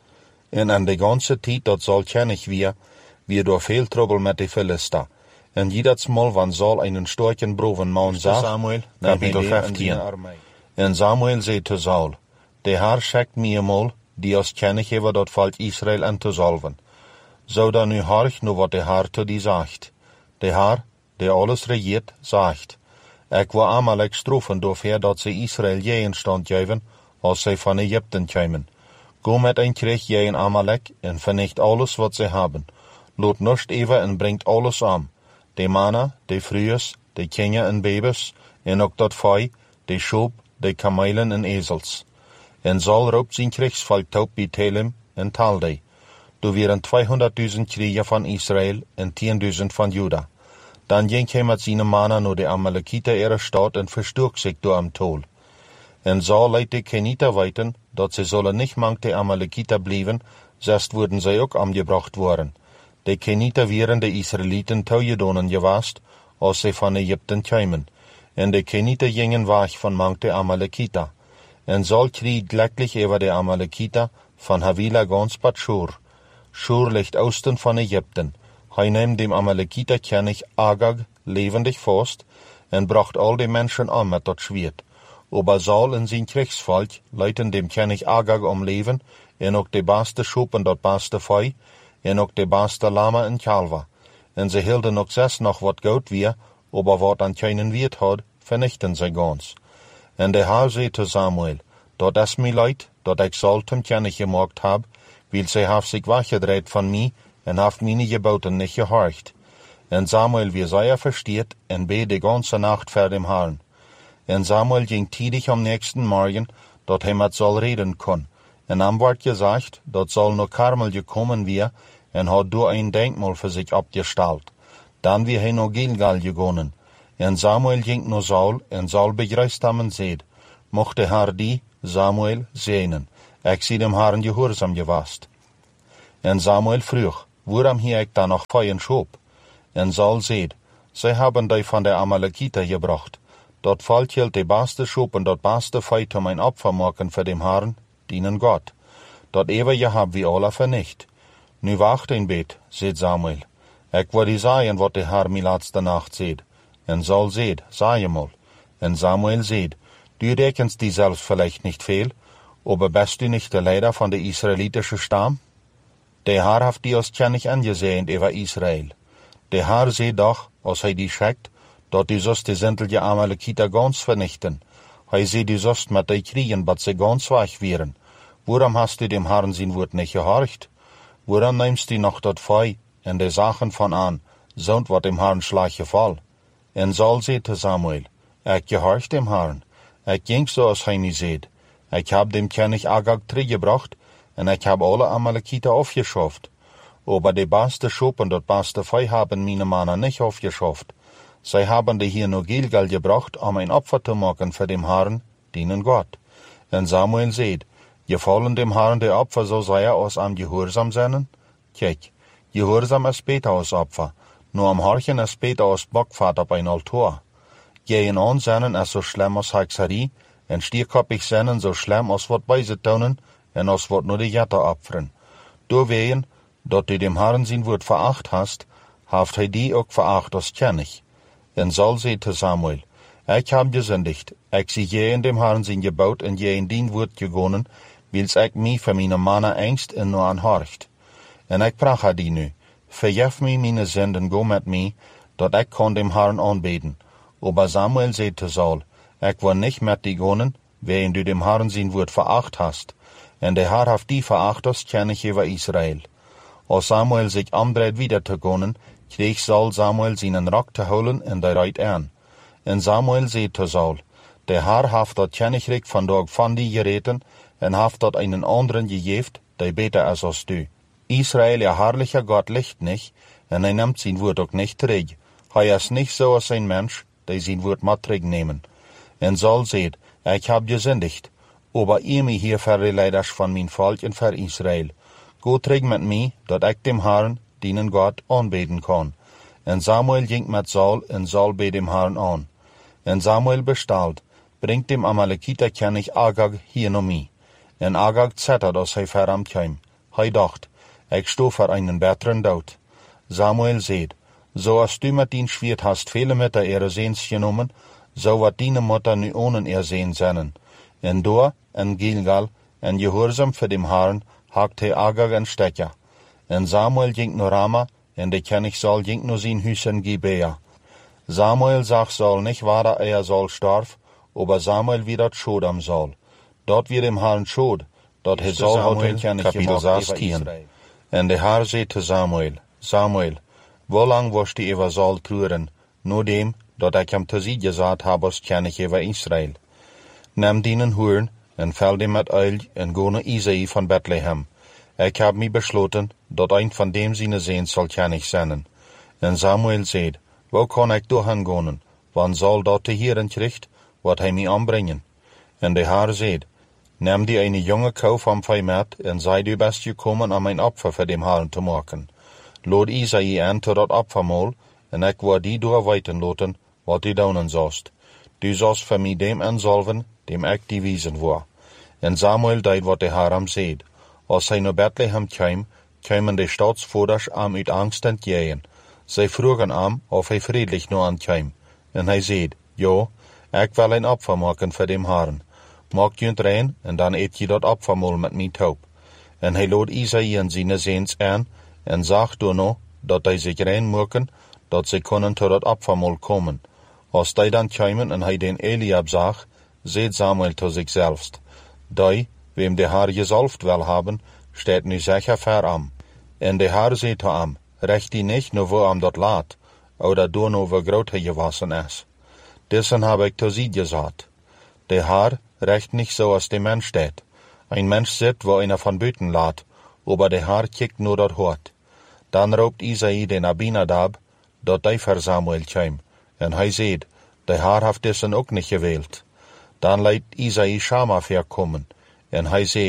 En aan de ganze tijd dat Saul kennig wie door veel trouble met de Philister. En jedes Mal, wann Saul einen starken broven Mann sah,
Samuel, Kapitel 15.
En Samuel zei te Saul, de Herr schickt mir mal, die als kennig hebben dat volk Israel aan te salven. Zo dan nu horch nu wat de Herr te die zegt. De Herr, der alles regiert, zegt, ik wil Amalek straffen doorver dat ze Israel je stand geven, als zij van Egypten komen. Go met een krieg je in Amalek en vernicht alles wat ze hebben. Laat nichts even en brengt alles aan. De mannen, de vrouwen, de kinderen en baby's, en ook dat vee, de schaap, de kamelen en ezels. En Saul roept zijn krigsvolk toe bij Telem en Taldei. Du waren 200.000 Krieger van Israel en 10.000 van Juda. Dan ging hij met zijn mannen naar de Amalekiter ihre stad en versturkt zich door am Tol. En Saul leidt de Keniter weten, dat ze zullen niet mang de Amalekiter blijven, zest worden zij ook omgebracht worden. De Keniter waren de Israeliten toegedonen gewast, als ze van Egypten kwamen. En de Keniter gingen weg van mang de Amalekiter. En Saul kreeg gleich over de Amalekiter van Havila ganz bat Shur. Shur ligt oosten van Egypten. Hij neemt dem Amalekiter König Agag levendig vast en bracht al die mensen om met dat zwaard. Aber Saul en zijn krigsvolk leiden dem König Agag om leven en ook de beste schaap en dat beste vee en ook de beste lama en kalver. En ze hielden ook zes nog wat goud weer, aber wat aan keinen Wert had, vernichten ze gans. En de Herr zei te Samuel, dat is mij leid, dat ik Saul zum König gemaakt heb, weil zij heeft zich weggedreht van mij en heeft meine Geboten nicht gehorcht. En Samuel wie sehr versteht en bet die ganze Nacht vor dem Herrn. En Samuel ging tidig am nächsten Morgen, dat hij met Saul reden kon. En am wordt gesagt, dat Saul naar Karmel gekommen weer en had door ein Denkmal für sich abgestellt. Dan wie hij naar Gilgal gegangen. En Samuel ging naar Saul en Saul begrüßt hem en zeid, mocht de Herr die, Samuel, segnen. Ik zie dem Herrn gehoorzaam gewast. En Samuel vroeg, waarom hier ik dan nog feien schoop? En Saul zeid, zij hebben die van de Amalekiter gebracht. Dat volk hield de beste schoop en dat beste feit om ein Opfer maken voor dem Herrn, dienen Gott. Dat eeuwige hab wie alle vernicht. Nu wacht een beet, zeid Samuel. Ik wil die zeggen wat de Herr mi laatste nacht zeid. En Saul zeid, sag je mal. En Samuel zeid, du rekenst die selbst vielleicht nicht veel, aber bist du nicht der Leiter von der israelitischen Stamm? Der Herr hat die als kennig angesehen über Israel. Der Herr seht doch, als hij die schickt, dat die sost die sintelje Amalekiter ganz vernichten. Hij seht die sost mit die kriegen, bat sie ganz weich wären. Warum hast du dem Herrn sein Wort nicht gehorcht? Warum nimmst du noch dat Feu en de Sachen von an, sind wat dem Herrn schlecht gefall? En Saul seht Samuel, ik gehorcht dem Herrn. Ik ging so, als hij mi seht. Ik hab dem König Agag teruggebracht, en ik hab alle Amalekiter aufgeschafft. Aber die beste Schop und dat beste Feu haben meine Männer nicht aufgeschafft. Sie haben die hier nur Gilgal gebracht, um ein Opfer zu machen für dem Herrn, dienen Gott. Und Samuel seht, gefallen dem Herrn die Opfer so sehr aus am Gehorsam seinen? Kijk, Gehorsam ist später aus Opfer, nur am Horchen ist später aus Bockfahrt auf ein Altar. Gehen an seinen ist so schlimm aus Hexerie, en stierkoppig seinen so schlimm aus wat Beisetonen, en aus wat nur die Jätter opfern. Du wehen, dat du dem Herrn sein Wort veracht hast, haft hij die ook veracht als König. En Saul seht Samuel, ich hab gesündigt, ich sie je in dem Herrn sein gebaut en je in dien Wort gegonnen, wils ich mi für meine Männer engst en nur anhorcht. En ich prache die nu, verjef mi meine Sünden go mit mi, dat ich kann dem Herrn anbeten. Aber Samuel seht Saul, ich will nicht mit die gonnen, wen du dem Herrn sein Wort veracht hast. En der Herr haft die veracht als König über Israel. Als Samuel sich andreht wieder zu gehen, kreeg Samuel seinen Rock zu holen en der reit an. En Samuel seht zu Saul, der Herr haft dat Königreich von dort von die gereten en haft dat einen anderen gegeft, der beter ist als du. Israel, ihr herrlicher Gott, licht nicht, en hij nimmt sein Wort auch nicht zurück. Hij ist nicht so als ein Mensch, der sein Wort mal zurücknehmen. En Saul seht, ich hab gesündigt, aber ihr mich hier verleiderst von mein Volk und für Israel. Go träg mit mir, dat ich dem Herrn, dienen Gott, anbeten kann. En Samuel ging mit Saul, en Saul bet dem Herrn an. En Samuel bestahlt, bringt dem Amalekiter König Agag hier noch mi. En Agag zettert, als hij verrammt kam. Hij dacht, ich sto für einen besseren Tod. Samuel seht, so als du mit din Schwert hast viele Mütter ihre Sehns genommen, so wat deine Mutter nu ohne ihr Sehn sennen. En door, en Gilgal, en Gehorsam für dem Herrn, hakt hij Agag en Stecker. En Samuel ging nur Rama, en de König Saul ging nur sein Hüsen Gibea. Samuel sagt Saul nicht wahr, Saul starf, aber Samuel wieder schuld am Saul. Dort wird dem Herrn schuld, dort he Saul hat den König gemacht über Israel. En de Herr seht Samuel, Samuel, wo lang wirst du über Saul trüren, nur dem, dat ich ihm zu sie gesagt habe als König über Israel. Nimm dienen Huren, en fäll dem mit Eil, en go naar Isai von Bethlehem. Ich hab mi besloten, dat ein von dem seine Sehns soll König sein. En Samuel seht, wo kann ich durchgehen, wann Saul dort te Hieren kriegt, wat hij mi anbringen? En de Herr seht, nimm die eine junge Kau vom Fei mit, en sei du best gekommen, um ein Opfer für dem Herrn zu machen. Lod Isai an zu dat Opfermahl, en ich will die durchweiten lassen, wat die daunen sollst. Du sollst für mi dem ansolven, dem ich die wiesen war. En Samuel deed wat de Herr am seht. Als hij naar Bethlehem kwam, kwamen de staatsvoerders am uit angst entgegen. Zij vroegen am, of hij friedlich nur ankwam. En hij zeid, ja, ik wil een Opfer maken voor dem Herrn. Maak junt rein, en dan eet je dat Opfermahl met mij taub. En hij lood Isai en zijn Sehns aan, en zag daarna, dat hij zich rein maken, dat ze kunnen tot dat Opfermahl komen. Als die dan kwamen en hij den Eliab zag, zeid Samuel zu sich selbst, die, wem de Herr gesalft will haben, steht nu sicher ver am. En de Herr seht am, recht die nicht nur wo am dat laat, oder door no wo groot hij gewassen is. Dessen habe ich zu sie gesagt. De Herr recht nicht so als de Mensch steht. Ein Mensch sitzt, wo einer von Büten laat, aber de Herr kickt nur dat Hort. Dann roept Isai den Abinadab, dat die für Samuel kwam, en hij seht, de Herr haft dessen ook nicht gewählt. Dann leidt Isai Schama verkommen, en hij seht,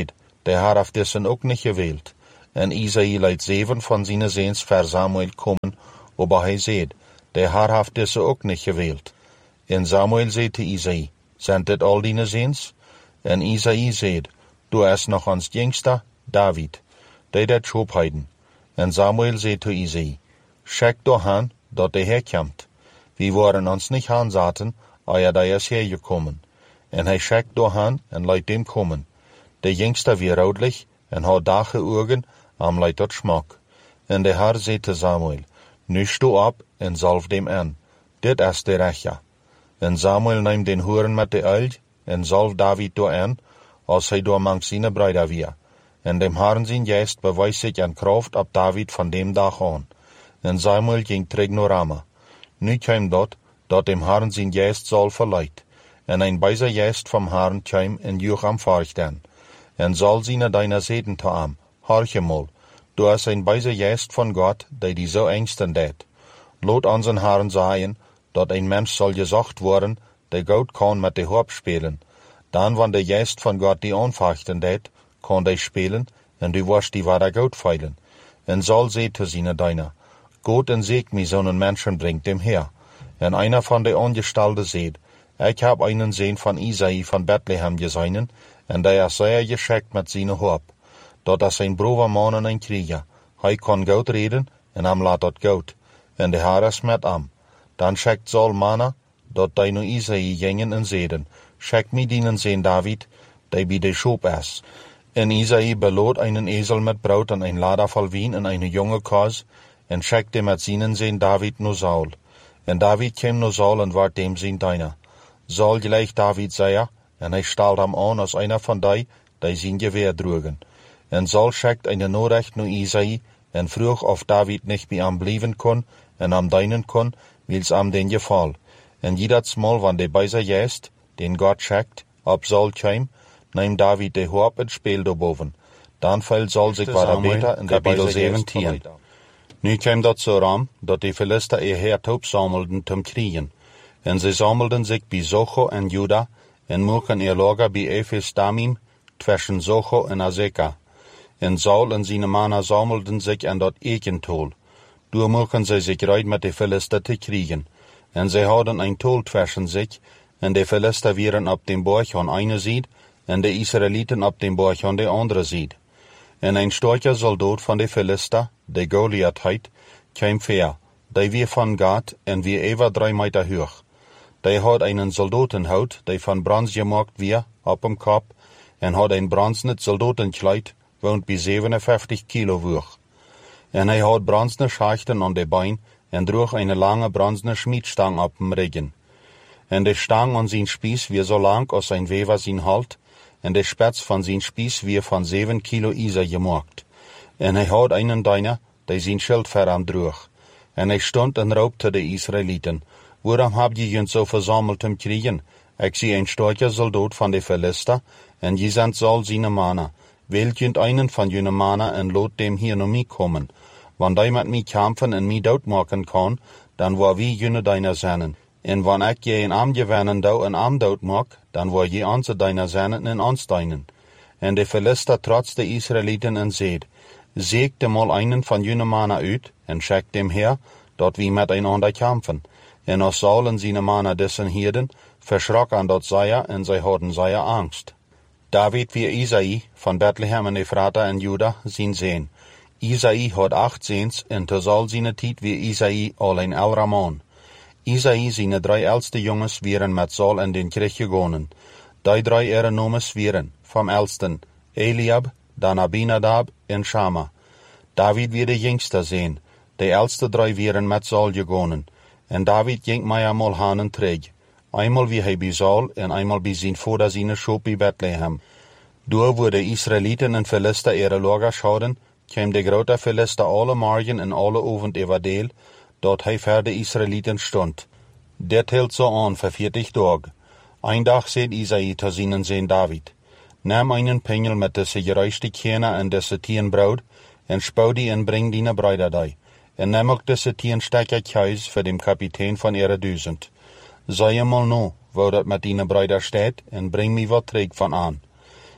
der Herr heeft dessen ook niet gewählt. En Isaïe leidt 7 van zijn Seens ver Samuel komen, aber hij zeid, der Herr heeft dessen ook niet gewählt. En Samuel zei te Isaïe, zijn dit al die Seens? En Isaïe zeid, du es nog ons jongster, David, die dat schoopheiden. En Samuel zei te Isaïe, schek doch aan, dat de herkomt. Wir waren ons niet aanzaten, hij is hergekommen. En hij schekt doch aan en leidt dem komen. De jongster wie roodlich en had dagen ogen, am leidt tot schmak. En de Herr zei te Samuel, nu sto op en zalf dem aan. Dit is de rechter. En Samuel neemt den horen met de uil en zalf David door aan, als hij door mank zijn bruider weer. En dem Herrn zijn geest bewijst zich aan kracht op David van dem dag aan. En Samuel ging terug naar Rama. Nu kwam dat dem Herrn zijn geest zal verleidt. En een bijzer geest vom Herrn kwam en joeg am Vorchten. En zal zijn deiner zeden te am, horche mal, du is een bijzer geest van God, die zo engsten deed. Laat onze Herrn zeggen, dat een mens zal gezocht worden, die goed kan met de hoop spelen. Dan, wanneer de geest van God die aanvachten deed, kan die spelen, en du wirst die ware goed feilen. En zal ze te zijn deiner, Gott en zeeg mij zo'n mensen brengt dem her. En einer van de Angestellten zeid, ik heb einen Seen van Isaïe van Bethlehem gezien, en der is zeer geschickt met zijn hoop. Dat is een braver man en een krieger. Hij kan goed reden, en am laat dat goed. En de Herr is met am. Dan schickt Saul manna, dat die nu Isaïe gingen en zeiden, schickt mij dienen Seen David, die bij de schoop is. En Isaïe beloot einen Esel met brood en een Lader vol wien en een jonge Kos, en schickte met zijn Seen David naar Saul. En David kwam naar Saul en werd dem zijn diener. Saul gleich David zei, en hij stelde hem aan als einer van die zijn geweer droegen. En Saul schickt eine Nachricht naar Isaïe, en vroeg of David nicht bij hem blijven kon, en am dienen kon, wils am den geval. En jedes Mal, wann de bijzer geest, den Gott schickt, op Saul kwam, neem David de hoop en speel daarboven. Dan viel Saul zich waar beter en de bijzer 17. Nu kwam dat zo ram, dat de Philister ihr Herd opsammelden zum kriegen. En ze sammelden zich bij Socho en Juda, en mochten ihr Lager bij Ephes Damim, zwischen Socho en Azeka. En Saul en zijn mannen sammelden zich aan dat Ekentol. Door mochten ze zich rijden met de Philister te kriegen. En ze hadden een tol zwischen zich, en de Philister waren op dem Berg aan eine Seite, en de Israëlieten op dem Berg aan de andere Seite. En een starker soldaat van de Philister, de Goliath heet, kwam ver. Die weer van God en weer over 3 Meter hoog. Die had einen Soldatenhout, die van brons gemaakt weer, op hem kop, en had een bronzene soldatenkleid, woont bij 57 Kilo woog. En hij had bronzene schachten aan de bein, en droeg een lange bronzene schmiedstang op hem regen. En de stang aan zijn spies weer zo lang als een wever zijn halt, en de spets van zijn spies weer van 7 Kilo ijzer gemaakt. En hij had einen diener, die zijn schild ver hem droeg. En hij stond en roepte de Israëlieten, waarom heb je jullie zo verzameld om kriegen? Ik zie een starker soldaat van de Philister, en je zendt Saul zijn mannen. Wählt jullie einen van jullie mannen en laat dem hier naar mij komen. Wanneer die met mij kämpfen en mij doodmaken kan, dan waar wie jullie deiner zijn. En wanneer ik je een arm gewinnen dou en arm doodmaak, dan waar je onze deiner zijn en ons deinen. En de Philister trotz de Israëlieten en zeid, zeegt mal einen van jullie mannen uit, en schickt dem her, dat wie miteinander kämpfen. En als Saul en zijn mannen dessen hielden, verschrok aan dat zij en zij hadden zij angst. David wie Isaïe van Bethlehem en Ephrata en Juda zijn Seen. Isaïe had 8 Seens en te Saul zijn tijd wie Isaïe al een elder man. Isaïe zijn 3 oudste jongens waren met Saul in den Krieg gegaan. Die 3 ihre nomes waren, vom oudsten Eliab, dan Abinadab en Shama. David wie de jongste Seen. De oudste 3 waren met Saul gegaan. En David ging mij eenmaal hanen terug. Einmal wie hij bij Saul en einmal bij zijn vader zijn schoop bij Bethlehem. Door wo de Israëlieten en Philister ihre Lager schauden, kwam de grote Philister alle morgen en alle avond everdeel, dat hij voor de Israëlieten stond. Dit hield zo aan voor 40 dagen. Een dag zei Isaïe te zijn Seen David, neem einen pengel met deze gereiste kerne en deze 10 brood, en spouw die en breng die naar bruider die. En neem ook deze 10 stekker kruis voor dem kapitein van ihre 1000. Zei eenmaal no, wo dat met die bruider staat, en breng mij wat terug van aan.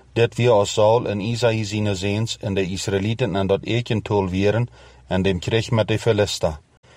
Dit wie als Saul en Isai zijn zeens en de Israëlieten en dat Ekentool weren en dem Krieg met de Philister.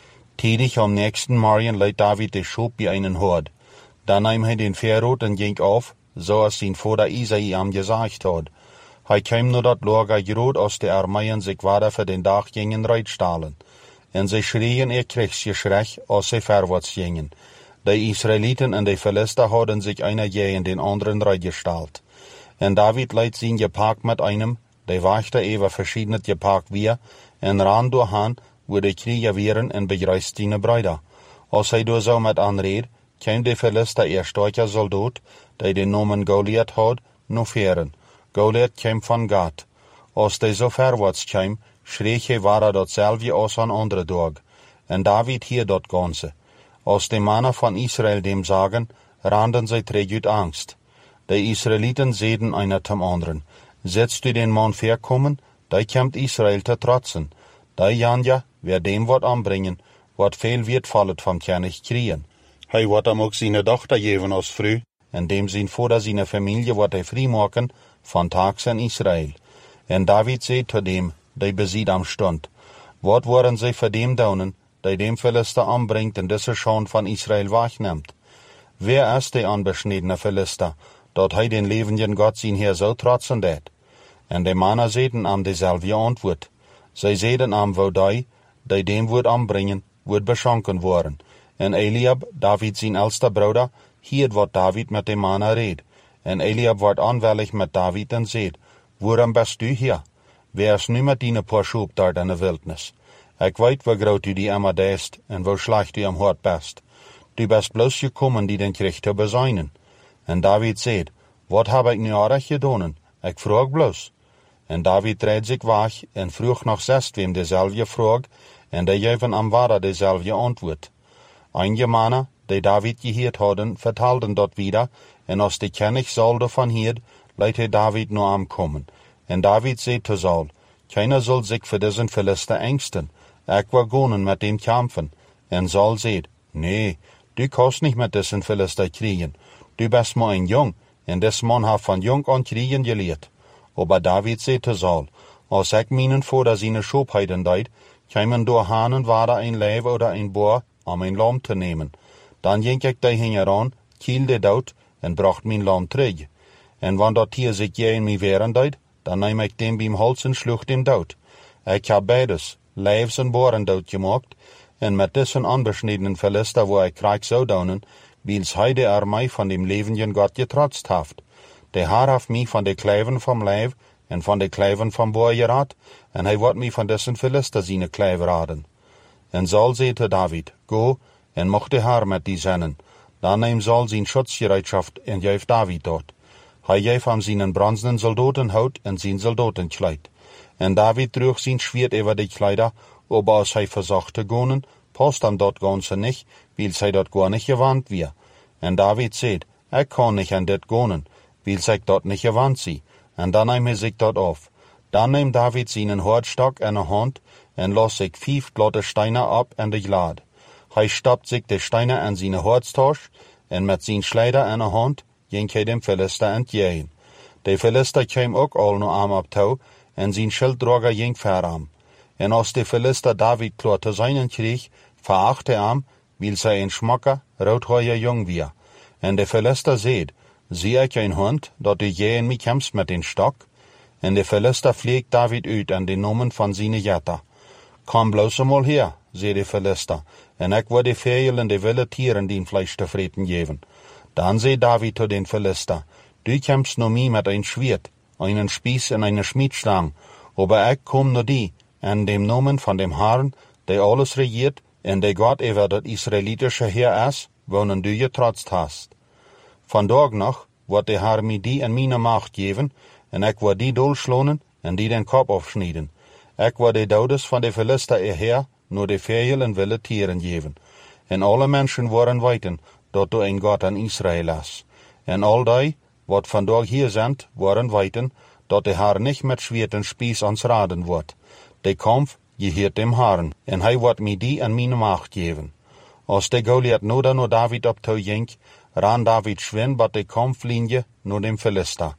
Tidig am nächsten Morgen leidt David de Schop bij einen Hord. Dan nahm hij den Pherod en ging auf, zoals zijn vader Isai am gesagt had. Hij kwam nur dat Lager groot als de Armeien zich weiter für den Tag gingen reitstahlen. En zij schrien Kriegsgeschrei als zij verwärts gingen. De Israëlieten en de Philister hadden zich einer gegen den anderen reitgestalt. En David leidt zijn gepack met einem, de wachte over verschiedene gepack weer, en ran doorhaan, wo de Krieger wären en begreist zijn Brüder. Als hij door zo met aanreed, kwam de Philister starker soldaat, die den Namen Goliath had, nog veren. Goliath kwam van Gat. Als de zo verwaarts kwam, schreef hij waar datzelfde als een andere dag. En David hier dat ganze. Als de mannen van Israël dem sagen, randen zij terug uit angst. De Israëlieten zeiden einer zum anderen, setzt du den Mann verkommen, da kommt Israël te trotsen. Da Janja, wer dem wat anbringen, wat veel wird fallet vom König kriegen. Hij wat hem ook zijn dochter geven als vrouw, en dem zijn vader zijn familie wat hij vrij maken, van tags in Israël. En David zei zu dem, die beziet am stond, wat worden zij voor dem daunen, die dem Philister anbringt en deze Schande van Israël wegneemt? Wer ist de anbeschnittene Philister, dat hij den levenden Gott zijn Heer zo trotsen deed? En de mannen zeiden am dezelfde antwoord. Zij zeiden am wo die dem wordt anbringen, wordt beschonken worden. En Eliab, David zijn oudste broeder, hield wat David met de mannen reed. En Eliab wordt aanwillig met David en zeid, waarom bist du hier? Wer is nu met die paar schoop daar in de wildnis? Ik weet hoe groot u die immer deest en hoe slecht u am hart best. Du bist bloos gekommen die den Krieg te bezuinen. En David zeid, wat heb ik nu aardig gedaan? Ik vroeg bloos. En David dreed zich weg en vroeg nog zeswem dezelfde vraag, en die geven am vader dezelfde antwoord. Einige mannen, die David gehoord hadden, vertelden dat wieder, en als de König Saul davon hierd, leidt hij David nur ankommen. En David zei zu Saul, keiner soll sich für diesen Philister ängsten, ich will gehen mit dem kämpfen. En Saul zei, nee, du kannst nicht mit diesen Philister kriegen, du bist maar ein Jung, en des Mann hat von jung an kriegen geleerd. Aber David zei zu Saul, als ich meinen Vater seine Schobheiten deed, kämen door Hanen weder ein Leib oder ein Boer, um ein Lamm zu nehmen. Dann ging ich dahin heran, kielde dood, en bracht mein Lamm terug. En wann dat Tier sich gegen mich wehren deed, dan neem ik dem beim Hals en sloeg dem dood. Ik heb beides, Leibs en Boeren dood gemaakt, en met diesen anbeschnittenen Philister, wo ik Krieg zou daunen, wils hij de Armee van dem levenden Gott getrotzt haft. De Herr heeft mij van de Kleiven vom Leib en van de Kleiven vom Boer geraad, en hij wordt mij van diesen Philister seine Kleiven raden. En Saul zei te David, go, en mocht de Herr met die zennen. Dan neem Saul zijn schutzgereedschaft en geeft David dort. Hij geeft hem zijn bronzenen soldatenhout en zijn soldatenkleid. En David droeg zijn schwert over de kleider, aber als hij verzocht te gaan, past hem dat ganze niet, wils hij dat gar niet gewand weer. En David zei, ik kan niet aan dit gaan, wils ik dat niet gewand zie. En dan neem hij zich dat af. Dan neemt David zijn hoordstok in de hand en los zich 5 glatte steinen op in de glad. Hij stapt zich de steinen in zijn hoordstas en met zijn sleider in de hand ging hij dem Philister entgegen. De Philister kwam ook al no arm op touw en zijn schilddrager ging veram. En als de Philister David klaar te zijn kreeg, veracht hij hem, wils hij een schmakker, roodhaarig jong weer. En de Philister zeid, zie ik een hond, dat du gegen mij kämpfst met den stok? En de Philister vliegt David uit en de nomen van zijn jetter. Kom bloos eenmaal her, zei de Philister, en ik wil de vegel en de wilde tieren die Fleisch te vreten geven. Dan zei David zu den Philister, du kämpfst nur mij met een schwert, einen Spieß en eine Schmiedstang, aber ik kom nur die, en dem Namen van dem Herrn, der alles regiert, en der Gott over dat israelitische Heer is, wonen du getrotzt hast. Vandaag nog wordt de Herr mij die en meine Macht geven, en ik wil die dolslonen en die den Kopf afsnijden. Ik wil de dodes van de Philister Heer nur de vegel en wilde tieren geven. En alle mensen worden weten, dat du een God aan Israël is. En al die, wat vandaag hier zijn, worden weten, dat de Herr niet met schwert en spies ons raden wordt. De Kampf geheert dem Herrn, en hij wordt mij die en mijn macht geven. Als de Goliath noder nur David op toe ging, ran David schwind bij de kampflinie naar dem Philister.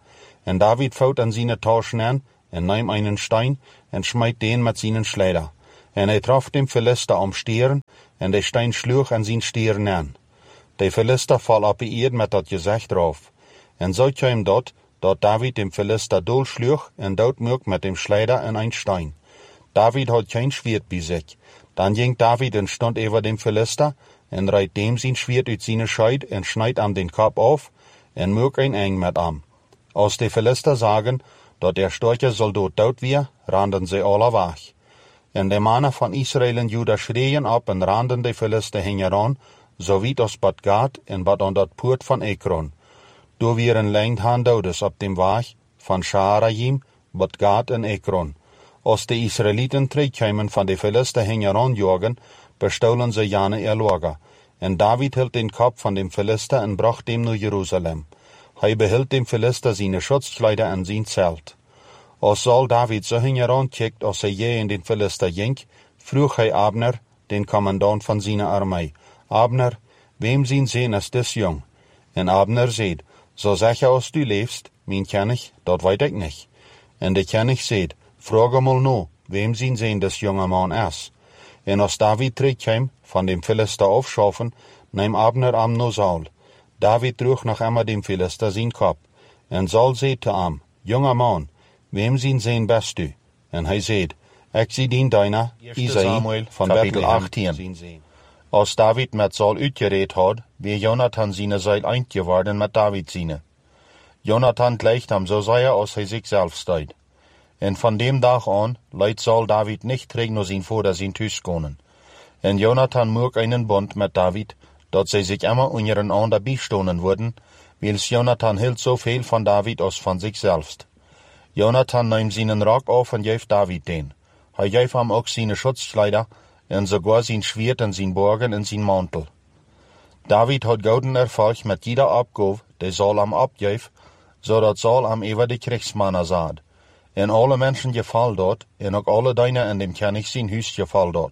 En David vouwt aan zijn Taschen aan, en neemt einen Stein, en smijt den met zijn Schleider. En hij traf dem Philister am Stieren, en de Stein sloeg aan zijn Stieren aan. De Philister val op de eerd met dat gezicht drauf. En zo kwam dat David dem Philister doodsloeg en doodmoek met dem Schleider en een Stein. David had geen Schwert bij zich. Dan ging David en stond over dem Philister, en reiht dem zijn Schwert uit zijn Scheid, en schneid am den Kopf auf, en moek een eng met am. Als de Philister sagen, dat der starke Soldat dood weer, randen ze alle weg. En de mannen van Israël en Juda schreien op en randen de Philister hingeran, zo weit als Bad Gad en Bad aan dat poort van Ekron. Door weer een lengthaan dodes op dem weg van Shaaraim, Bad Gad en Ekron. Als de Israëlieten terugkwamen van de Philister hingeran jagen, bestolen ze jane ihr Lager. En David hield den Kopf van dem Philister en bracht dem naar Jeruzalem. Hij behield dem Philister zijn Schutzkleider en zijn Zelt. Als Saul David zo hingeran kijkt als hij je in den Philister ging, vroeg hij Abner, den commandant van zijn armee. Abner, wem zien zijn is dis jong? En Abner zei, zo zeg je als du leefst, mijn König, dat weet ik niet. En de König zei, vraag mal no, wem zien zijn dis jonge man is? En als David terugkwam van dem Philister afschaffen, neem Abner am no Saul. David droeg nog immer dem Philister zijn kop. En Saul zei te am, jonge man, wem zijn best du? En hij zei, ik zie dien deiner, Isaïe, van Kapitel 18. Als David met Saul uitgereed had, weer Jonathan zijn zeil eind geworden met David zijne. Jonathan gleicht hem zo zeer als hij zichzelf steid. En van dem dag aan leidt Saul David nicht terug naar zijn vader zijn thuis konen. En Jonathan moek einen Bund met David, dat zij zich immer onder een ander bijstonen worden, wils Jonathan hield zoveel van David als van zichzelf. Jonathan neemt zijn rok af en geeft David den. Hij geeft hem ook zijn Schutzkleider en sogar zijn Schwert en zijn borgen en zijn mantel. David had gouden erfolg met jeder opgave, die Saul hem opgeeft, zodat Saul hem over de Kriegsmannen zat. En alle mensen geval dat, en ook alle deine in dem König zijn huis geval dat.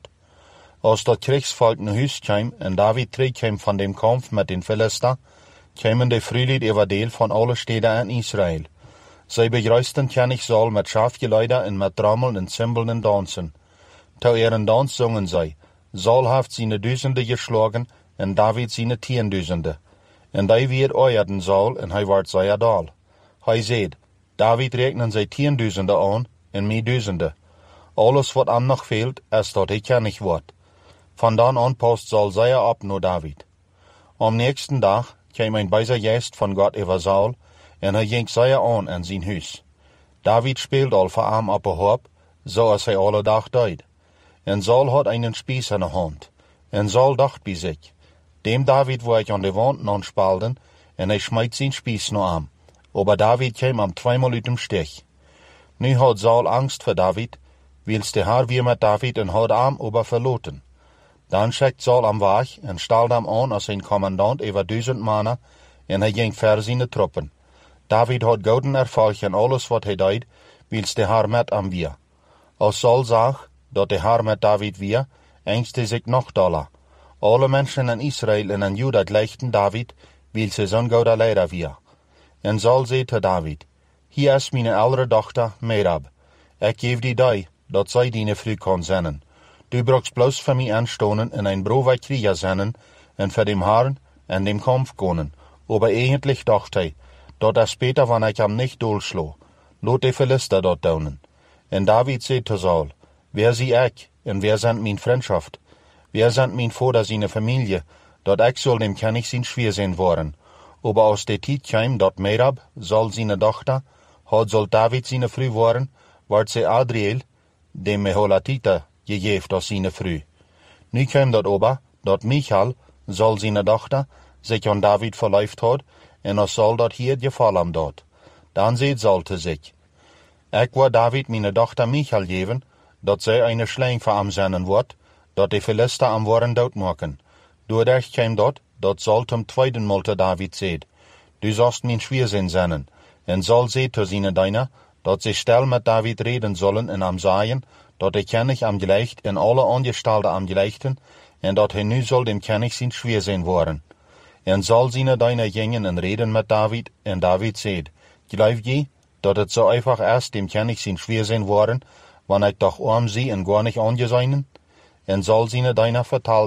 Als dat Kriegsvolk naar huis kwam en David terugkwam van dem Kampf met den Philister, kwamen de Frühlied over deel van alle steden in Israël. Zij begruisten König Saul met Schafgeleider en met Trommel en Zimbeln en Dansen. Ter ihren Dans zongen zij, Saul heeft zijn duizenden geschlagen en David zijn 10.000. En die weer oeierden Saul en hij werd zeer dal. Hij zei, David rekenen zij 10.000 aan en mij duizenden. Alles wat hem nog fehlt, is dat hij König wordt. Van dan aan past Saul zeer op naar David. Am nächsten dag kwam een bijzer geest van God over Saul en hij ging zeer aan in zijn huis. David speelt al voor hem op een hoop, zoals hij alle dag deed. En Saul had einen Spieß in de hand. En Saul dacht bij zich, dem David wil ik aan de wand aanspalden, en hij smijt zijn Spieß naar hem. Aber David kwam hem tweemaal uit dem Stich. Nu had Saul angst voor David, wils de Herr weer met David en had hem aber verloten. Dan schickt Saul am weg en stelde hem aan als zijn commandant over 1000 mannen, en hij ging ver zijn troepen. David had gouden erfolg in alles wat hij deed, wils de Herr met hem weer. Als Saul zag dat de Herr met David weer, engste zich nog doller. Alle mensen in Israël en in Juda gleichten David, wils ze zo'n gouden leider weer. En Saul zei te David, hier is mijn oudere dochter Merab. Ik geef die, dat zij die vrouw kan zenden. Du brauchst bloß für mich anstonen en ein brave Krieger zenden, en für dem Herrn en dem Kampf konen. Aber eigentlich dacht hij, dat er später, wann ich am nicht doodschlo, lot de Philister dort daunen. En David zei te Saul, wer zie ik, en wer sind mijn Freundschaft? Wer sind mijn vader seine Familie, dat ik soll dem König zijn schwer sein worden? Aber aus der Tijd kwam dat Merab, Saul seine Tochter, soll David seine Frau worden, ward sie Adriel, dem Meholatiter, gegeven als seine Frau. Nu kwam dat aber, dat Michal, Saul seine Tochter, sich an David verläuft had, en als Saul dat hier gefallen dat. Dan zei Saul te zich, ik wil David mijn dochter Michal geven, dat zij eine Schleing voor hem zenden wordt, dat de Philister am worden doodmaken. Doordat kwam dat Saul zum tweeden Mal te David zeid, du sollst mijn Schwiersinn zenden. En Saul zei te seine Diener, dat ze stil met David reden sollen en am sagen, dat de König am gleicht en alle Angestellten am gleichten, en dat hij nu soll dem König zijn Schwiersinn worden. En Saul seine Diener gingen en reden met David, en David zeid, glaub je,
dat het so einfach erst dem König sein Schwiersinn worden, wann ich doch arm sie en gar nicht angeseinen, en soll seine deiner vertalt